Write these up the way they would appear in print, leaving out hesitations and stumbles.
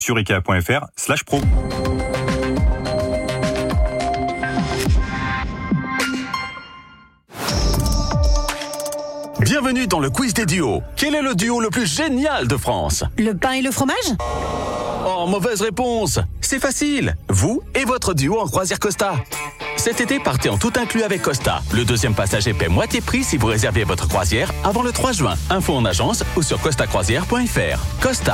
sur ikea.fr/pro. Bienvenue dans le quiz des duos. Quel est le duo le plus génial de France? Le pain et le fromage? Oh, mauvaise réponse. C'est facile. Vous et votre duo en croisière Costa. Cet été, partez en tout inclus avec Costa. Le deuxième passager paie moitié prix si vous réservez votre croisière avant le 3 juin. Info en agence ou sur costacroisière.fr. Costa.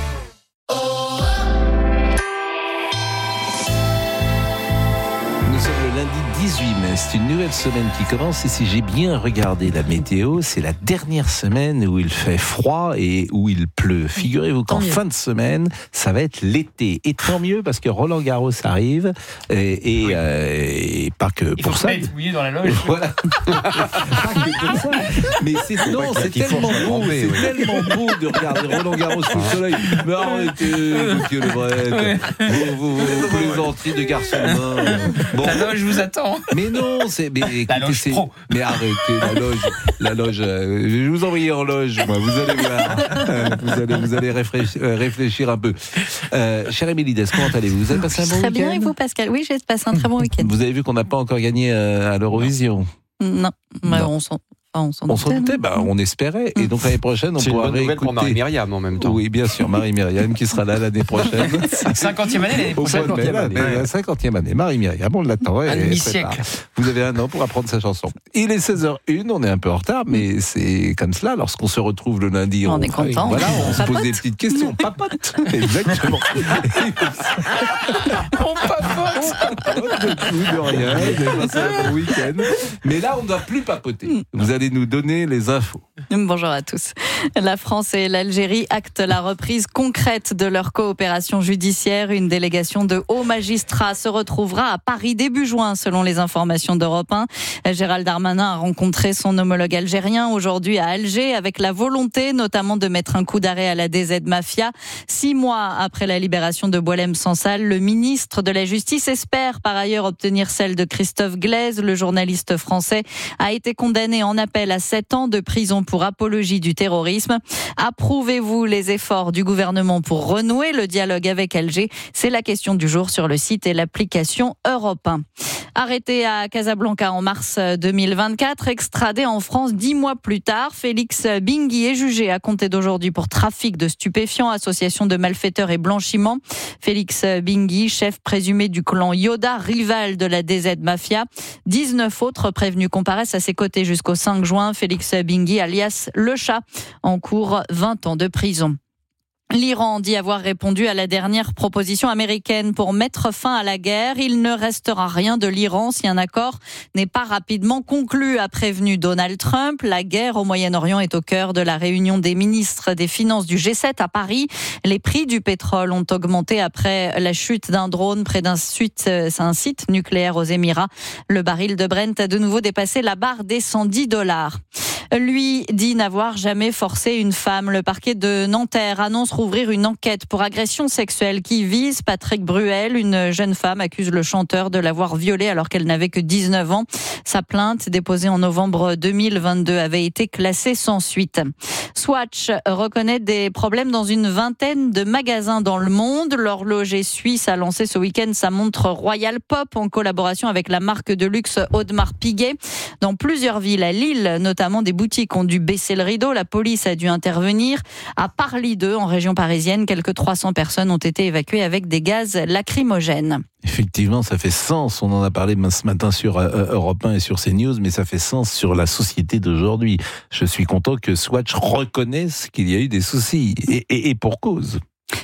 Nous sommes le lundi 18 mai, c'est une nouvelle semaine qui commence et si j'ai bien regardé la météo, c'est la dernière semaine où il fait froid et où il pleut. Figurez-vous qu'en fin de semaine, ça va être l'été. Et tant mieux parce que Roland Garros arrive et pas que pour ça. Il faut mouiller dans la loge. Voilà. Mais c'est tellement beau de regarder Roland Garros sous le soleil. Mais arrêtez, monsieur Le Bret. Vous plaisanteries de garçon main. Bon. La loge vous attend. Mais non, écoutez, la loge pro. Mais arrêtez, la loge. Je vais vous envoyer en loge, moi. Vous allez voir. Vous allez réfléchir un peu. Chère Émilie, comment allez-vous? Vous avez passé un bon week-end? Très bien, et vous, Pascal? Oui, j'ai passé un très bon week-end. Vous avez vu qu'on n'a pas encore gagné à l'Eurovision? Non. On s'en doutait, on espérait. Et donc l'année prochaine, on pourra réécouter. C'est une bonne nouvelle pour Marie-Myriam en même temps. Oui, bien sûr, Marie-Myriam qui sera là l'année prochaine. 50e année l'année prochaine. 50e année. Marie-Myriam, on l'attend. Un demi-siècle. Vous avez un an pour apprendre sa chanson. Il est 16h01, on est un peu en retard, mais c'est comme cela. Lorsqu'on se retrouve le lundi, on est content. Voilà, on se pose des petites questions. On papote. Exactement. On papote. De tout, de rien. Vous avez passé un bon week-end. Mais là, on ne doit plus papoter. Vous allez nous donner les infos. Bonjour à tous. La France et l'Algérie actent la reprise concrète de leur coopération judiciaire. Une délégation de hauts magistrats se retrouvera à Paris début juin, selon les informations d'Europe 1. Gérald Darmanin a rencontré son homologue algérien aujourd'hui à Alger, avec la volonté notamment de mettre un coup d'arrêt à la DZ Mafia. 6 mois après la libération de Boualem Sansal, le ministre de la Justice espère par ailleurs obtenir celle de Christophe Glaise. Le journaliste français a été condamné en appel à 7 ans de prison pour apologie du terrorisme. Approuvez-vous les efforts du gouvernement pour renouer le dialogue avec Alger? C'est la question du jour sur le site et l'application Europe 1. Arrêté à Casablanca en mars 2024, extradé en France 10 mois plus tard, Félix Bingui est jugé à compter d'aujourd'hui pour trafic de stupéfiants, association de malfaiteurs et blanchiment. Félix Bingui, chef présumé du clan Yoda, rival de la DZ Mafia. 19 autres prévenus comparaissent à ses côtés jusqu'au 5 juin. Félix Bingui, alias Le Chat, encourt 20 ans de prison. L'Iran dit avoir répondu à la dernière proposition américaine pour mettre fin à la guerre. Il ne restera rien de l'Iran si un accord n'est pas rapidement conclu, a prévenu Donald Trump. La guerre au Moyen-Orient est au cœur de la réunion des ministres des Finances du G7 à Paris. Les prix du pétrole ont augmenté après la chute d'un drone près d'un site nucléaire aux Émirats. Le baril de Brent a de nouveau dépassé la barre des $110. Lui dit n'avoir jamais forcé une femme. Le parquet de Nanterre annonce rouvrir une enquête pour agression sexuelle qui vise Patrick Bruel. Une jeune femme accuse le chanteur de l'avoir violée alors qu'elle n'avait que 19 ans. Sa plainte, déposée en novembre 2022, avait été classée sans suite. Swatch reconnaît des problèmes dans une vingtaine de magasins dans le monde. L'horloger suisse a lancé ce week-end sa montre Royal Pop en collaboration avec la marque de luxe Audemars Piguet. Dans plusieurs villes, à Lille notamment, des boutiques ont dû baisser le rideau. La police a dû intervenir. À Parly 2, en région parisienne, quelques 300 personnes ont été évacuées avec des gaz lacrymogènes. Effectivement, ça fait sens. On en a parlé ce matin sur Europe 1 et sur CNews, mais ça fait sens sur la société d'aujourd'hui. Je suis content que Swatch reconnaisse qu'il y a eu des soucis, et pour cause.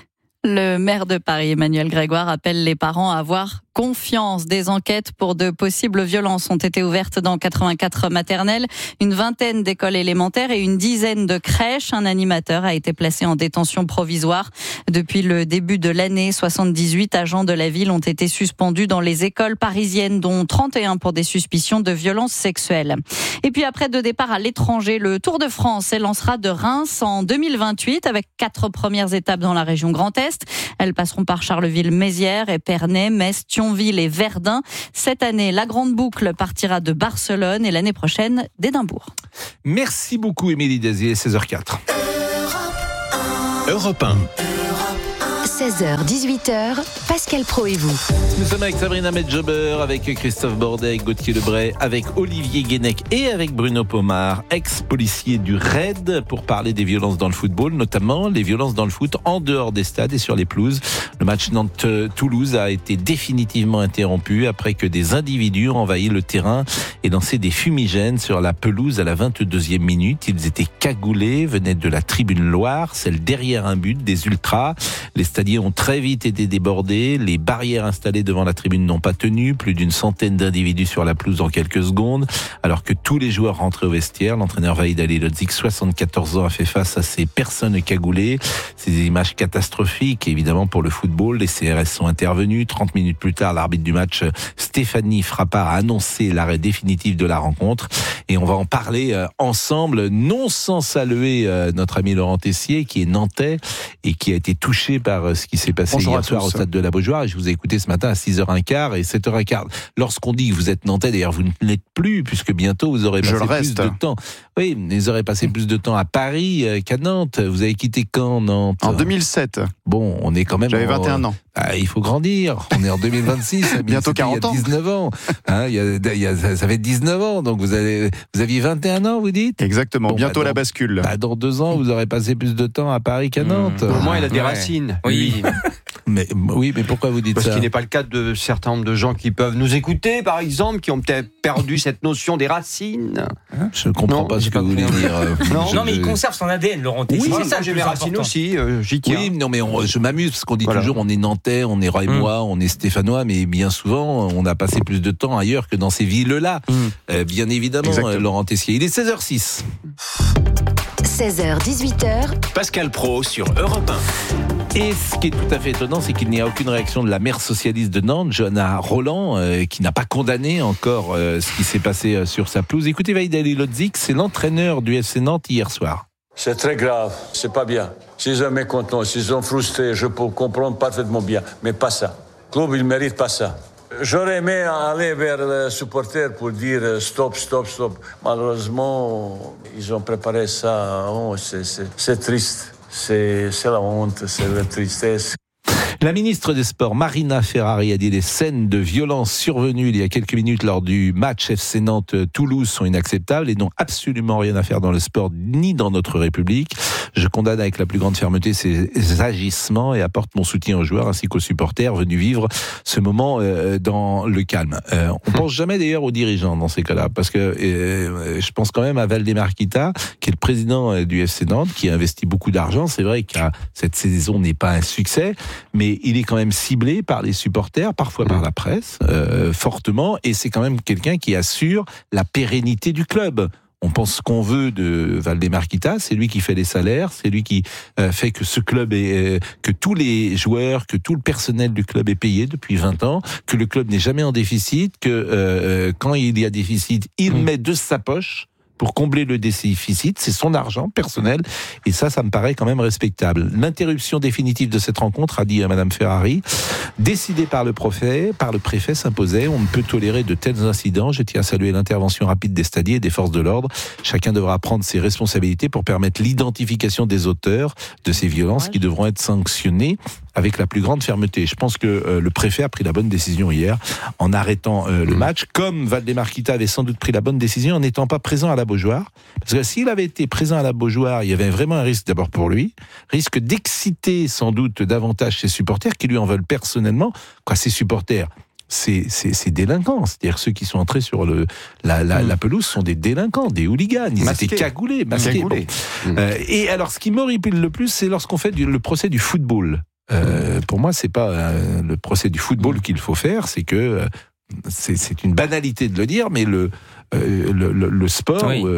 Le maire de Paris, Emmanuel Grégoire, appelle les parents à avoir confiance. Des enquêtes pour de possibles violences ont été ouvertes dans 84 maternelles, une vingtaine d'écoles élémentaires et une dizaine de crèches. Un animateur a été placé en détention provisoire. Depuis le début de l'année, 78 agents de la ville ont été suspendus dans les écoles parisiennes, dont 31 pour des suspicions de violences sexuelles. Et puis après 2 départs à l'étranger, le Tour de France s'élancera de Reims en 2028 avec 4 premières étapes dans la région Grand Est. Elles passeront par Charleville-Mézières, Épernay, Metz, Thionville et Verdun. Cette année, la grande boucle partira de Barcelone et l'année prochaine d'Édimbourg. Merci beaucoup Émilie Dazier, 16h04. Europe 1. 16h-18h, Pascal Praud et vous. Nous sommes avec Sabrina Medjober, avec Christophe Bordet, avec Gauthier Lebray, avec Olivier Guénec et avec Bruno Pomar, ex-policier du RAID, pour parler des violences dans le football, notamment les violences dans le foot en dehors des stades et sur les pelouses. Le match Nantes-Toulouse a été définitivement interrompu après que des individus ont envahi le terrain et lancé des fumigènes sur la pelouse à la 22e minute. Ils étaient cagoulés, venaient de la tribune Loire, celle derrière un but des ultras. Les stadiers ont très vite été débordés, les barrières installées devant la tribune n'ont pas tenu, plus d'une centaine d'individus sur la pelouse en quelques secondes, alors que tous les joueurs rentraient au vestiaire. L'entraîneur Vahid Halilhodžić, 74 ans, a fait face à ces personnes cagoulées. C'est des images catastrophiques, évidemment, pour le football. Les CRS sont intervenus. 30 minutes plus tard, l'arbitre du match, Stéphanie Frappard, a annoncé l'arrêt définitif de la rencontre. Et on va en parler ensemble, non sans saluer notre ami Laurent Tessier, qui est nantais et qui a été touché par ce qui s'est passé hier soir au stade de la Beaujoire. Et je vous ai écouté ce matin à 6h15 et 7h15. Lorsqu'on dit que vous êtes nantais, d'ailleurs vous ne l'êtes plus, puisque bientôt vous aurez passé plus de temps. Oui, vous aurez passé plus de temps à Paris qu'à Nantes. Vous avez quitté quand, Nantes ? En 2007. Bon, on est quand même... J'avais 21 ans. Il faut grandir. On est en 2026. Bientôt 40 ans. Il y a 19 ans. Ça fait 19 ans. Donc vous aviez 21 ans, vous dites ? Exactement. Bon, bientôt la bascule. Dans 2 ans, vous aurez passé plus de temps à Paris qu'à Nantes. Au moins, il a des racines. Oui. Mais pourquoi vous dites ça ? Parce qu'il n'est pas le cas de certains nombre de gens qui peuvent nous écouter, par exemple, qui ont peut-être perdu cette notion des racines. Je ne comprends pas ce que vous voulez dire. Non, mais il conserve son ADN, Laurent Tessier. Oui, c'est ça, j'ai mes racines aussi, j'y tiens. Oui, non, mais je m'amuse parce qu'on dit toujours on est nantais, on est Roy-moi, on est stéphanois, mais bien souvent, on a passé plus de temps ailleurs que dans ces villes-là. Bien évidemment, Laurent Tessier. Il est 16h06. 16h-18h, Pascal Praud sur Europe 1. Et ce qui est tout à fait étonnant, c'est qu'il n'y a aucune réaction de la maire socialiste de Nantes, Johanna Roland, qui n'a pas condamné encore ce qui s'est passé sur sa pelouse. Écoutez, Vahid Halilhodžić, c'est l'entraîneur du FC Nantes hier soir. C'est très grave, c'est pas bien. S'ils sont mécontents, s'ils sont frustrés, je peux comprendre parfaitement bien, mais pas ça. Le club, il mérite pas ça. J'aurais aimé aller vers les supporters pour dire stop. Malheureusement, ils ont préparé ça. Oh, c'est triste. C'est la honte, c'est la tristesse. La ministre des Sports, Marina Ferrari, a dit les scènes de violence survenues il y a quelques minutes lors du match FC Nantes-Toulouse sont inacceptables et n'ont absolument rien à faire dans le sport ni dans notre République. Je condamne avec la plus grande fermeté ces agissements et apporte mon soutien aux joueurs ainsi qu'aux supporters venus vivre ce moment dans le calme. On pense jamais d'ailleurs aux dirigeants dans ces cas-là, parce que je pense quand même à Valdemar Kita, qui est le président du FC Nantes, qui a investi beaucoup d'argent. C'est vrai que cette saison n'est pas un succès, mais il est quand même ciblé par les supporters, parfois par la presse, fortement, et c'est quand même quelqu'un qui assure la pérennité du club. On pense ce qu'on veut de Valdemar Kita, c'est lui qui fait les salaires, c'est lui qui fait que ce club que tous les joueurs, que tout le personnel du club est payé depuis 20 ans, que le club n'est jamais en déficit, que quand il y a déficit, il met de sa poche pour combler le déficit, c'est son argent personnel, et ça me paraît quand même respectable. L'interruption définitive de cette rencontre, a dit Madame Ferrari, décidée par le préfet s'imposait. On ne peut tolérer de tels incidents. Je tiens à saluer l'intervention rapide des stadiers et des forces de l'ordre. Chacun devra prendre ses responsabilités pour permettre l'identification des auteurs de ces violences qui devront être sanctionnées avec la plus grande fermeté. Je pense que le préfet a pris la bonne décision hier en arrêtant le match, comme Valdemar Kita avait sans doute pris la bonne décision en n'étant pas présent à la Beaujoire. Parce que s'il avait été présent à la Beaujoire, il y avait vraiment un risque d'abord pour lui, risque d'exciter sans doute davantage ses supporters qui lui en veulent personnellement. Ses supporters, c'est délinquants, c'est-à-dire ceux qui sont entrés sur la pelouse sont des délinquants, des hooligans, ils étaient cagoulés, masqués. Bon. Et alors ce qui m'horripile le plus, c'est lorsqu'on fait le procès du football. Pour moi, c'est pas le procès du football qu'il faut faire, c'est que c'est une banalité de le dire, mais le sport est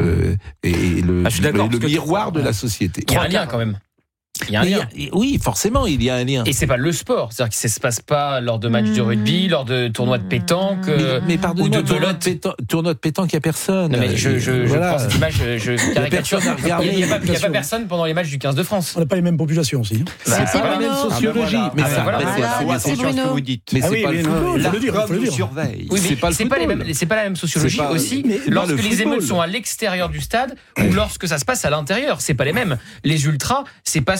le miroir de la société. Il y a un lien quand même. Il y a un lien. Oui, forcément, il y a un lien. Et c'est pas le sport, c'est-à-dire que ça se passe pas lors de matchs de rugby, lors de tournois de pétanque, mais pardonnez-moi, tournoi de pétanque, il y a personne. Non, mais je prends cette image, je caricature. Il n'y a pas personne pendant les matchs du 15 de France. On n'a pas les mêmes populations aussi. C'est pas la même sociologie. Mais c'est ce que vous dites. Mais c'est pas le football. La com nous surveille. Oui, mais c'est pas la même sociologie aussi. Lorsque les émeutes sont à l'extérieur du stade ou lorsque ça se passe à l'intérieur, c'est pas les mêmes. Les ultras, c'est pas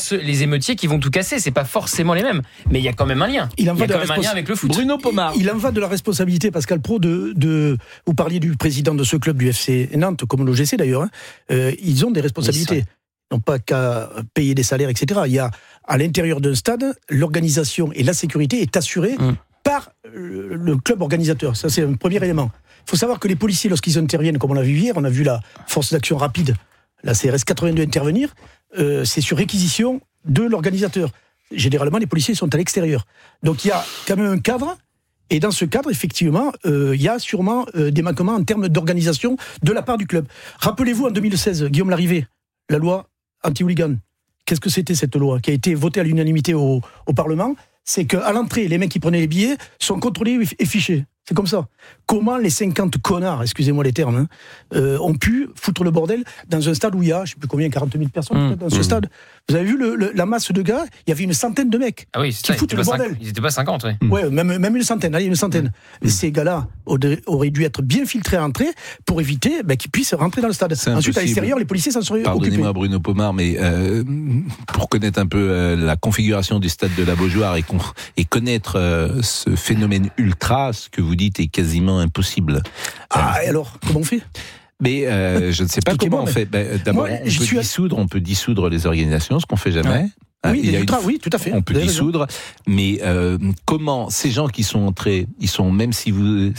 les émeutiers qui vont tout casser. C'est pas forcément les mêmes, mais il y a quand même un lien. Il y a quand même un lien avec le foot. Bruno Pomar. Il en va de la responsabilité, Pascal Praud, vous parliez du président de ce club du FC Nantes, comme l'OGC d'ailleurs. Ils ont des responsabilités. Ils n'ont pas qu'à payer des salaires, etc. Il y a à l'intérieur d'un stade, l'organisation et la sécurité est assurée par le club organisateur. Ça, c'est un premier élément. Il faut savoir que les policiers, lorsqu'ils interviennent, comme on l'a vu hier, on a vu la force d'action rapide, la CRS 82 intervenir, c'est sur réquisition de l'organisateur. Généralement, les policiers sont à l'extérieur. Donc il y a quand même un cadre, et dans ce cadre, effectivement, il y a sûrement des manquements en termes d'organisation de la part du club. Rappelez-vous, en 2016, Guillaume Larrivé, la loi anti-hooligan. Qu'est-ce que c'était cette loi qui a été votée à l'unanimité au Parlement? C'est qu'à l'entrée, les mecs qui prenaient les billets sont contrôlés et fichés. C'est comme ça. Comment les 50 connards, excusez-moi les termes, ont pu foutre le bordel dans un stade où il y a, je ne sais plus combien, 40 000 personnes dans ce stade. Vous avez vu la masse de gars? Il y avait une centaine de mecs qui foutent le bordel. Ils n'étaient pas 50, oui. Ouais, même une centaine. Allez, une centaine. Et ces gars-là auraient dû être bien filtrés à l'entrée pour éviter qu'ils puissent rentrer dans le stade. Ensuite, à l'extérieur, les policiers s'en seraient occupés. Pardonnez-moi, Bruno Pomar, mais pour connaître un peu la configuration du stade de la Beaujoire et connaître ce phénomène ultra, ce que vous dites est quasiment impossible. Et alors, comment on fait? Mais je ne sais pas comment on fait. D'abord, on peut dissoudre les organisations, ce qu'on fait jamais. Oui, tout à fait. On peut dissoudre, mais comment ces gens qui sont entrés, ils sont même s'ils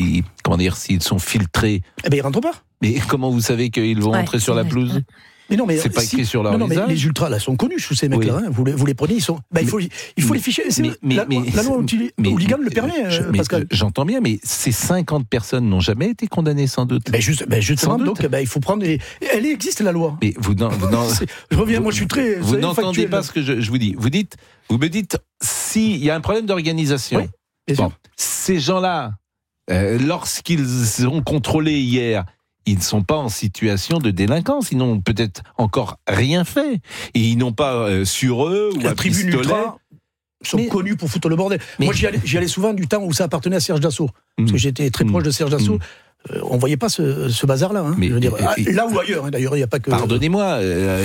sont filtrés, ils rentrent pas. Mais comment vous savez qu'ils vont entrer sur la pelouse? Mais non, mais c'est pas écrit sur leur visage. Mais les ultras là sont connus, ces mecs-là. Vous les prenez, ils sont. Il faut les ficher. La loi hooligan le permet, Pascal. J'entends bien, mais ces 50 personnes n'ont jamais été condamnées, sans doute. Justement, donc il faut prendre. Elle existe la loi. Mais je reviens. Moi, je suis très. Vous n'entendez pas ce que je vous dis. Vous me dites s'il y a un problème d'organisation. Oui, ces gens-là, lorsqu'ils ont contrôlé hier, ils ne sont pas en situation de délinquance, ils n'ont peut-être encore rien fait. Et ils n'ont pas sur eux ou un pistolet. Sont connus pour foutre le bordel. Moi, j'y allais souvent du temps où ça appartenait à Serge Dassault. Parce que j'étais très proche de Serge Dassault. On ne voyait pas ce bazar-là. Je veux dire, là ou ailleurs, d'ailleurs, il n'y a pas que... Pardonnez-moi,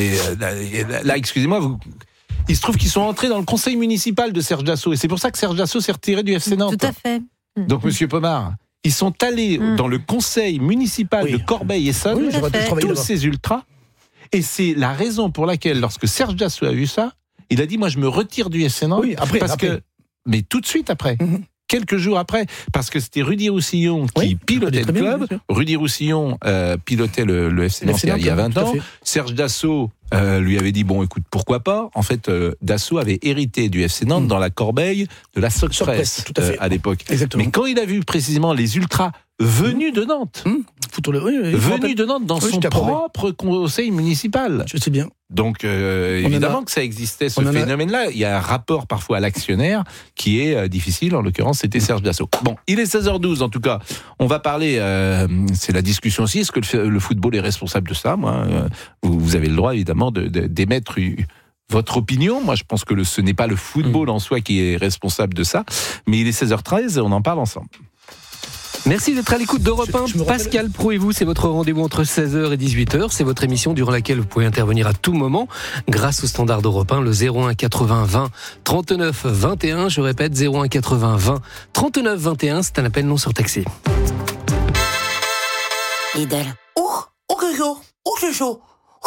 là, excusez-moi, il se trouve qu'ils sont entrés dans le conseil municipal de Serge Dassault. Et c'est pour ça que Serge Dassault s'est retiré du FC Nantes. Tout à fait. Donc, monsieur Pomar... Ils sont allés dans le conseil municipal de Corbeil-Essonnes, tous ces ultras, et c'est la raison pour laquelle, lorsque Serge Dassault a vu ça, il a dit, moi je me retire du FC Nantes, mais tout de suite après, quelques jours après, parce que c'était Rudy Roussillon qui pilotait le club, Rudy Roussillon pilotait le FC Nantes il y a 20 ans, Serge Dassault lui avait dit, bon écoute, pourquoi pas. En fait, Dassault avait hérité du FC Nantes dans la corbeille de la Socpresse à l'époque. Exactement. Mais quand il a vu précisément les ultras venus de Nantes, venus de Nantes dans son propre conseil municipal. Je sais bien. Donc évidemment que ça existait, ce phénomène-là. Il y a un rapport parfois à l'actionnaire qui est difficile. En l'occurrence, c'était Serge Dassault. Bon, il est 16h12 en tout cas. On va parler, c'est la discussion aussi, est-ce que le football est responsable de ça? Moi, vous avez le droit évidemment d'émettre votre opinion. Moi, je pense que ce n'est pas le football en soi qui est responsable de ça. Mais il est 16h13 et on en parle ensemble. Merci d'être à l'écoute d'Europe 1. Pascal Praud et vous, c'est votre rendez-vous entre 16h et 18h. C'est votre émission durant laquelle vous pouvez intervenir à tout moment grâce au standard d'Europe 1, le 01 80 20 39 21. Je répète, 01 80 20 39 21. C'est un appel non surtaxé. Lidl. C'est chaud.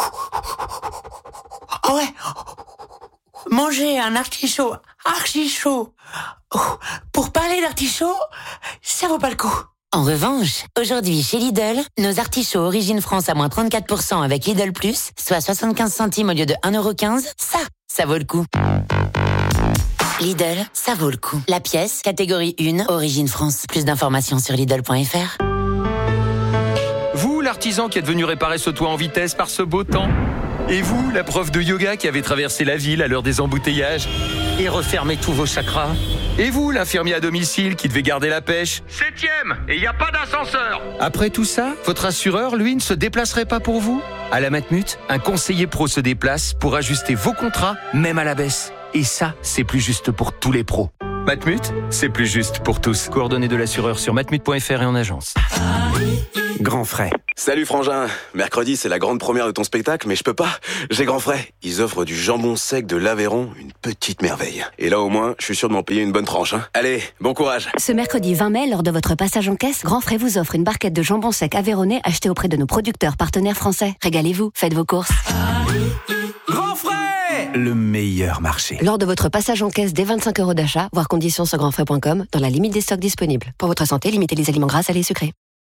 Ah ouais. Manger un artichaut archi chaud. Pour parler d'artichaut, ça vaut pas le coup. En revanche, aujourd'hui chez Lidl, nos artichauts Origine France à moins 34% avec Lidl Plus, soit 75 centimes au lieu de 1,15€, ça vaut le coup. Lidl, ça vaut le coup. La pièce, catégorie 1, Origine France. Plus d'informations sur Lidl.fr. Vous, l'artisan qui êtes venu réparer ce toit en vitesse par ce beau temps. Et vous, la prof de yoga qui avez traversé la ville à l'heure des embouteillages et refermé tous vos chakras. Et vous, l'infirmier à domicile qui devait garder la pêche. 7e, et il n'y a pas d'ascenseur. Après tout ça, votre assureur, lui, ne se déplacerait pas pour vous? À la Matmut, un conseiller pro se déplace pour ajuster vos contrats, même à la baisse. Et ça, c'est plus juste pour tous les pros. Matmut, c'est plus juste pour tous. Coordonnées de l'assureur sur matmut.fr et en agence. Grand frais. Salut frangin, mercredi c'est la grande première de ton spectacle, mais je peux pas, j'ai grand frais. Ils offrent du jambon sec de l'Aveyron, une petite merveille. Et là au moins, je suis sûr de m'en payer une bonne tranche. Allez, bon courage. Ce mercredi 20 mai, lors de votre passage en caisse, Grand Frais vous offre une barquette de jambon sec aveyronnais achetée auprès de nos producteurs partenaires français. Régalez-vous, faites vos courses. Grand Frais, le meilleur marché. Lors de votre passage en caisse dès 25 € d'achat, voir conditions sur grandfrais.com, dans la limite des stocks disponibles. Pour votre santé, limitez les aliments gras, salés et sucrés.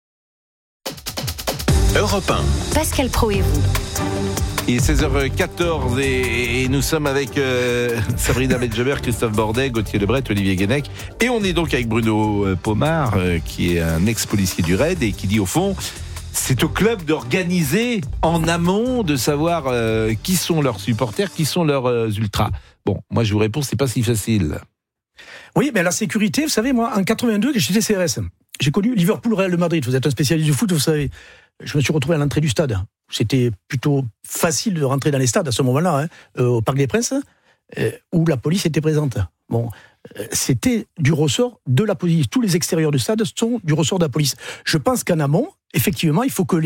Europe 1. Pascal Pro et vous. Il est 16h14 et nous sommes avec Sabrina Benjaber, Christophe Bordet, Gauthier Lebret, Olivier Guénec. Et on est donc avec Bruno Pomar, qui est un ex-policier du RAID et qui dit au fond, c'est au club d'organiser en amont, de savoir qui sont leurs supporters, qui sont leurs ultras. Bon, moi je vous réponds, c'est pas si facile. Oui, mais la sécurité, vous savez, moi, en 82, quand j'étais CRS, j'ai connu Liverpool-Real Madrid. Vous êtes un spécialiste du foot, vous savez. Je me suis retrouvé à l'entrée du stade. C'était plutôt facile de rentrer dans les stades à ce moment-là, au Parc des Princes, où la police était présente. Bon, c'était du ressort de la police. Tous les extérieurs du stade sont du ressort de la police. Je pense qu'en amont, effectivement, il faut que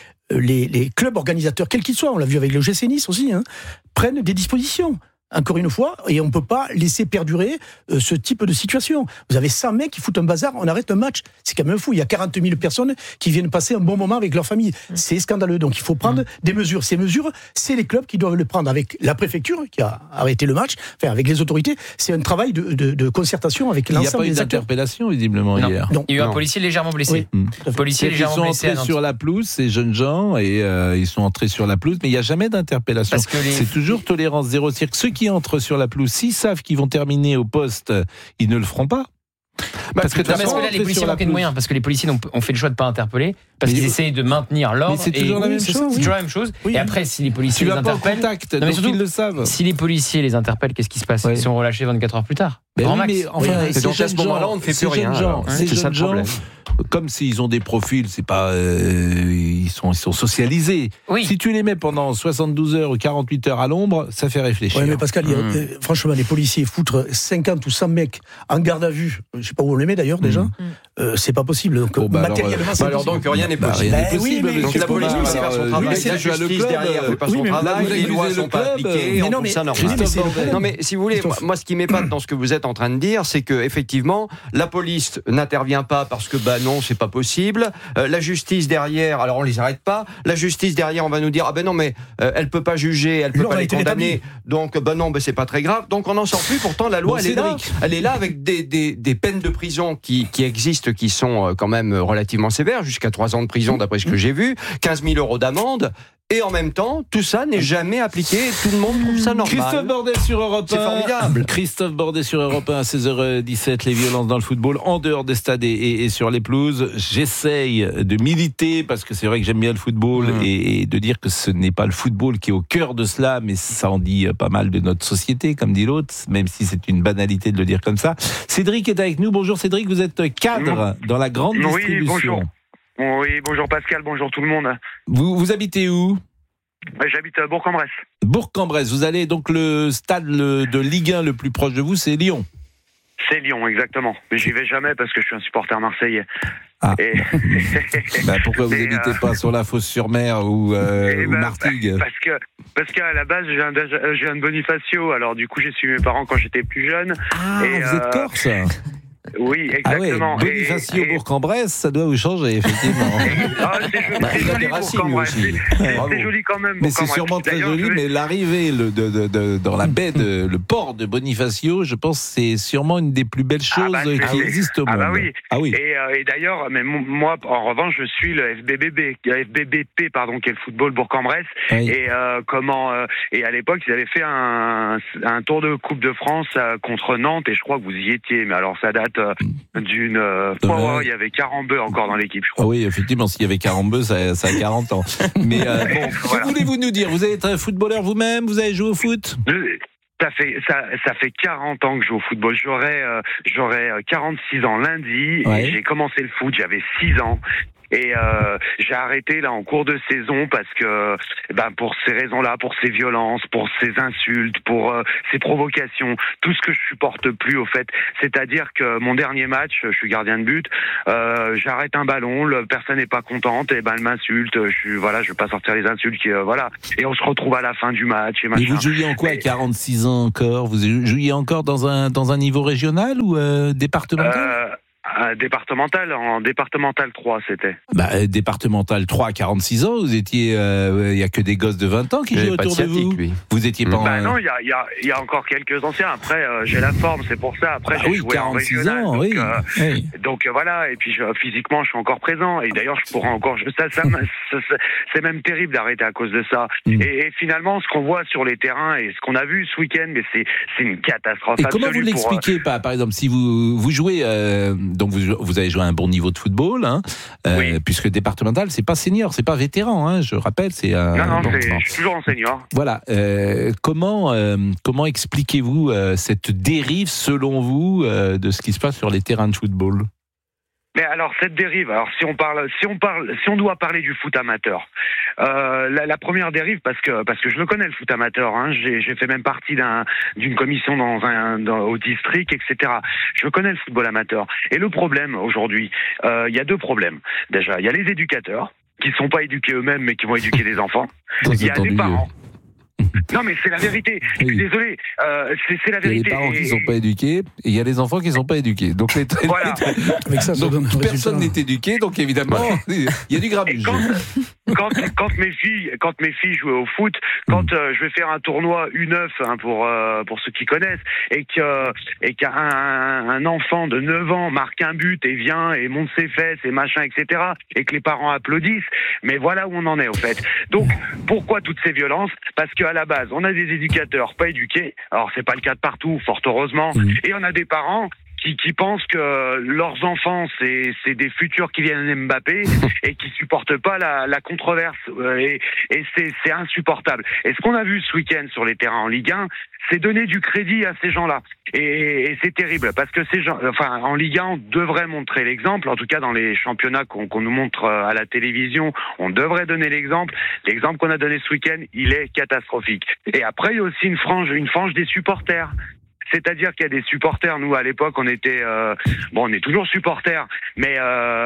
les clubs organisateurs, quels qu'ils soient, on l'a vu avec le GC Nice aussi, prennent des dispositions. Encore une fois, et on ne peut pas laisser perdurer ce type de situation. Vous avez 100 mecs qui foutent un bazar, on arrête un match. C'est quand même fou. Il y a 40 000 personnes qui viennent passer un bon moment avec leur famille. C'est scandaleux. Donc il faut prendre des mesures. Ces mesures, c'est les clubs qui doivent le prendre avec la préfecture qui a arrêté le match, enfin avec les autorités. C'est un travail de concertation avec l'ensemble des acteurs. Il n'y a pas eu d'interpellation visiblement hier. Non. Il y a eu un policier légèrement blessé. Oui. Policier légèrement blessé. Ils sont entrés sur la pelouse, ces jeunes gens, et ils sont entrés sur la pelouse, mais il n'y a jamais d'interpellation. C'est toujours tolérance zéro. C'est-à-dire que ceux qui entrent sur la pelouse, s'ils savent qu'ils vont terminer au poste, ils ne le feront pas. Parce que là, les policiers manquaient de moyens, parce que les policiers ont fait le choix de ne pas interpeller, parce qu'ils essayent de maintenir l'ordre. Mais c'est toujours la même chose. C'est toujours la même chose. Oui. Et après, si les policiers les interpellent, donc surtout, ils le savent. Si les policiers les interpellent, qu'est-ce qui se passe ? Ils sont relâchés 24 heures plus tard. C'est donc à ce moment-là, on ne fait plus rien. C'est ça le problème. Comme s'ils ont des profils, c'est pas, ils sont socialisés. Oui. Si tu les mets pendant 72 heures ou 48 heures à l'ombre, ça fait réfléchir. Oui, mais Pascal, franchement, les policiers foutre 50 ou 100 mecs en garde à vue, je sais pas où on les met d'ailleurs déjà, c'est pas possible. Donc, matériellement, c'est alors donc rien n'est possible. Rien n'est possible. Donc la police ne fait pas son travail, la justice derrière ne fait pas son travail, les lois ne sont pas appliquées, on trouve ça normal. Non mais si vous voulez, moi ce qui m'épate dans ce que vous êtes en train de dire, c'est que effectivement, la police n'intervient pas parce que non, c'est pas possible. La justice derrière, alors on les arrête pas. La justice derrière, on va nous dire non mais elle peut pas juger, elle peut pas les condamner. Donc non, c'est pas très grave. Donc on n'en sort plus. Pourtant la loi elle est là avec des peines de prison qui existent, qui sont quand même relativement sévères, jusqu'à 3 ans de prison d'après ce que j'ai vu, 15 000 € d'amende. Et en même temps, tout ça n'est jamais appliqué. Tout le monde trouve ça normal. Christophe Bordet sur Europe 1. C'est formidable. Christophe Bordet sur Europe 1 à 16h17. Les violences dans le football, en dehors des stades et sur les pelouses. J'essaye de militer, parce que c'est vrai que j'aime bien le football, et de dire que ce n'est pas le football qui est au cœur de cela, mais ça en dit pas mal de notre société, comme dit l'autre, même si c'est une banalité de le dire comme ça. Cédric est avec nous. Bonjour Cédric, vous êtes cadre dans la grande distribution. Oui, bonjour. Oui, bonjour Pascal, bonjour tout le monde. Vous habitez où ? J'habite à Bourg-en-Bresse. Bourg-en-Bresse, vous allez donc le stade de Ligue 1 le plus proche de vous, c'est Lyon. C'est Lyon, exactement. Mais j'y vais jamais parce que je suis un supporter marseillais. Et... pourquoi vous n'habitez pas sur la Fosse-sur-Mer ou Martigues ? Parce qu'à la base, je viens de Bonifacio, alors du coup j'ai suivi mes parents quand j'étais plus jeune. Vous êtes corse ? Oui, exactement. Bonifacio, Bourg-en-Bresse, ça doit vous changer, effectivement. C'est joli, Bourg-en-Bresse. C'est joli quand même. Mais c'est sûrement très joli, mais l'arrivée dans la baie, le port de Bonifacio, je pense que c'est sûrement une des plus belles choses qui existent au monde. Oui. Et d'ailleurs, mais moi, en revanche, je suis le FBBP, qui est le football Bourg-en-Bresse. Oui. Et à l'époque, ils avaient fait un tour de Coupe de France contre Nantes, et je crois que vous y étiez. Mais alors, ça date d'une fois, il y avait Carambeu encore dans l'équipe, je crois. Oui, effectivement, s'il y avait Carambeu, ça a 40 ans. Mais que voulez-vous nous dire ? Vous êtes un footballeur vous-même ? Vous avez joué au foot ? Ça fait 40 ans que je joue au football. J'aurai 46 ans lundi. Et j'ai commencé le foot, j'avais 6 ans. Et j'ai arrêté là en cours de saison parce que pour ces raisons-là, pour ces violences, pour ces insultes, pour ces provocations, tout ce que je supporte plus au fait. C'est-à-dire que mon dernier match, je suis gardien de but, j'arrête un ballon, personne n'est pas contente, et elle m'insulte, je veux pas sortir les insultes, et on se retrouve à la fin du match. Et mais vous jouiez en quoi à 46 ans encore? Vous jouiez encore dans un niveau régional ou départemental? Départemental, en départemental 3, c'était. Départemental 3 à 46 ans, vous étiez, il y a que des gosses de 20 ans qui jouent autour de vous. Vous étiez pas non, il y a encore quelques anciens. Après, j'ai la forme, c'est pour ça. Après, j'ai joué 46 en régional, ans, donc, donc voilà. Et puis physiquement, je suis encore présent. Et d'ailleurs, je pourrais encore. C'est même terrible d'arrêter à cause de ça. Et finalement, ce qu'on voit sur les terrains et ce qu'on a vu ce week-end, mais c'est une catastrophe. Et comment vous l'expliquez par exemple, si vous jouez, donc vous avez joué à un bon niveau de football, puisque départemental, c'est pas senior, c'est pas vétéran, je rappelle, c'est non, je suis toujours en senior. Voilà. Comment expliquez-vous cette dérive, selon vous, de ce qui se passe sur les terrains de football? Mais alors cette dérive, si on doit parler du foot amateur, la première dérive, parce que je le connais le foot amateur, j'ai fait même partie d'une commission au district, etc. Je connais le football amateur. Et le problème aujourd'hui, il y a deux problèmes. Déjà, il y a les éducateurs qui sont pas éduqués eux-mêmes, mais qui vont éduquer des enfants. Il y a les parents. Non mais c'est la vérité. Je suis désolé. C'est la vérité. Il y a les parents qui sont pas éduqués et il y a les enfants qui sont pas éduqués. Donc, voilà. Donc personne n'est éduqué. Donc évidemment, il y a du grabuge. Quand mes filles jouaient au foot, quand je vais faire un tournoi U9 pour ceux qui connaissent, et qu'un enfant de 9 ans marque un but et vient et monte ses fesses et machin, etc., et que les parents applaudissent, mais voilà où on en est au fait. Donc pourquoi toutes ces violences? Parce qu'à la base, on a des éducateurs pas éduqués. Alors c'est pas le cas de partout, fort heureusement, et on a des parents qui pensent que leurs enfants c'est des futurs Kylian Mbappé et qui supportent pas la controverse, et c'est insupportable. Et ce qu'on a vu ce week-end sur les terrains en Ligue 1, c'est donner du crédit à ces gens-là, et c'est terrible parce que ces gens, en Ligue 1, on devrait montrer l'exemple. En tout cas, dans les championnats qu'on nous montre à la télévision, on devrait donner l'exemple. L'exemple qu'on a donné ce week-end, il est catastrophique. Et après, il y a aussi une frange des supporters. C'est-à-dire qu'il y a des supporters. Nous, à l'époque, on était, on est toujours supporters, mais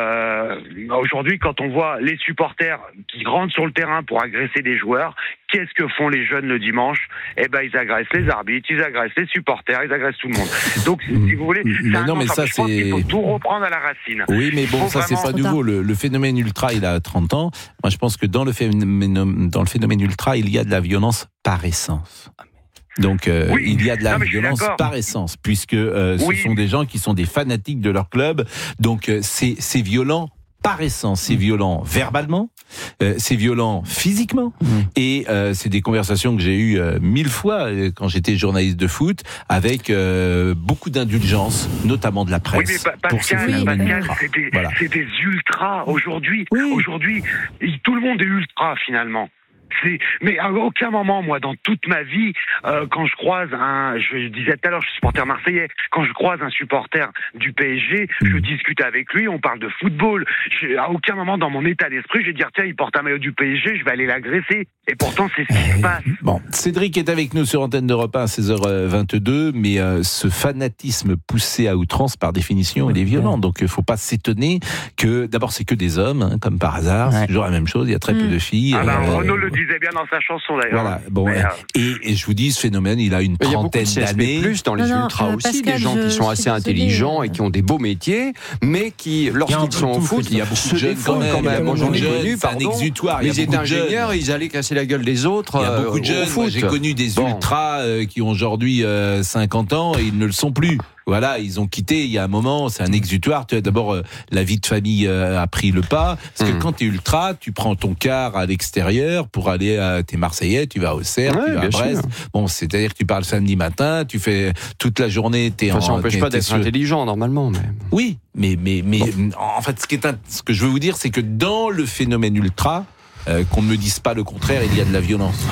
aujourd'hui, quand on voit les supporters qui rentrent sur le terrain pour agresser des joueurs, qu'est-ce que font les jeunes le dimanche? Ils agressent les arbitres, ils agressent les supporters, ils agressent tout le monde. Donc, si vous voulez, je pense qu'il faut tout reprendre à la racine. Oui, mais bon, ça, c'est pas nouveau. Le phénomène ultra, il a 30 ans. Moi, je pense que dans le phénomène ultra, il y a de la violence par essence. Donc il y a de la violence par essence, puisque ce sont des gens qui sont des fanatiques de leur club. Donc c'est violent par essence, c'est violent verbalement, c'est violent physiquement, et c'est des conversations que j'ai eues 1000 fois quand j'étais journaliste de foot, avec beaucoup d'indulgence, notamment de la presse. Oui, mais Pascal, c'est des ultras aujourd'hui. Aujourd'hui, tout le monde est ultra finalement. Mais à aucun moment, moi, dans toute ma vie, quand je croise je disais tout à l'heure, je suis supporter marseillais, quand je croise un supporter du PSG, je discute avec lui, on parle de football. À aucun moment, dans mon état d'esprit, je vais dire, tiens, il porte un maillot du PSG, je vais aller l'agresser. Et pourtant, c'est ce qui se passe. Bon, Cédric est avec nous sur Antenne d'Europe 1 à 16h22, mais ce fanatisme poussé à outrance, par définition, il est violent. Donc, il ne faut pas s'étonner que, d'abord, c'est que des hommes, comme par hasard, c'est toujours la même chose, il y a très peu de filles. Renaud le disait bien dans sa chanson d'ailleurs. Voilà. Bon, et je vous dis, ce phénomène, il a une trentaine d'années. Il y a beaucoup de CSP+ dans les ultras aussi, Pascal, des gens qui sont assez intelligents et qui ont des beaux métiers, mais qui, lorsqu'ils sont au foot, il y a beaucoup de jeunes quand même. Moi, j'en ai connu, c'est un exutoire. Les étaient ingénieurs, ils allaient casser la gueule des autres. Il y a beaucoup de jeunes. Moi, j'ai connu des ultras qui ont aujourd'hui 50 ans et ils ne le sont plus. Voilà, ils ont quitté il y a un moment, c'est un exutoire. Tu as d'abord la vie de famille a pris le pas, parce que quand tu es ultra, tu prends ton car à l'extérieur pour aller t'es Marseillais, tu vas au Cerf, tu vas à Brest. Bon, c'est-à-dire que tu parles samedi matin, tu fais toute la journée, ça n'empêche pas d'être intelligent normalement. Mais... Oui, mais en fait, ce que je veux vous dire, c'est que dans le phénomène ultra, qu'on ne me dise pas le contraire, il y a de la violence.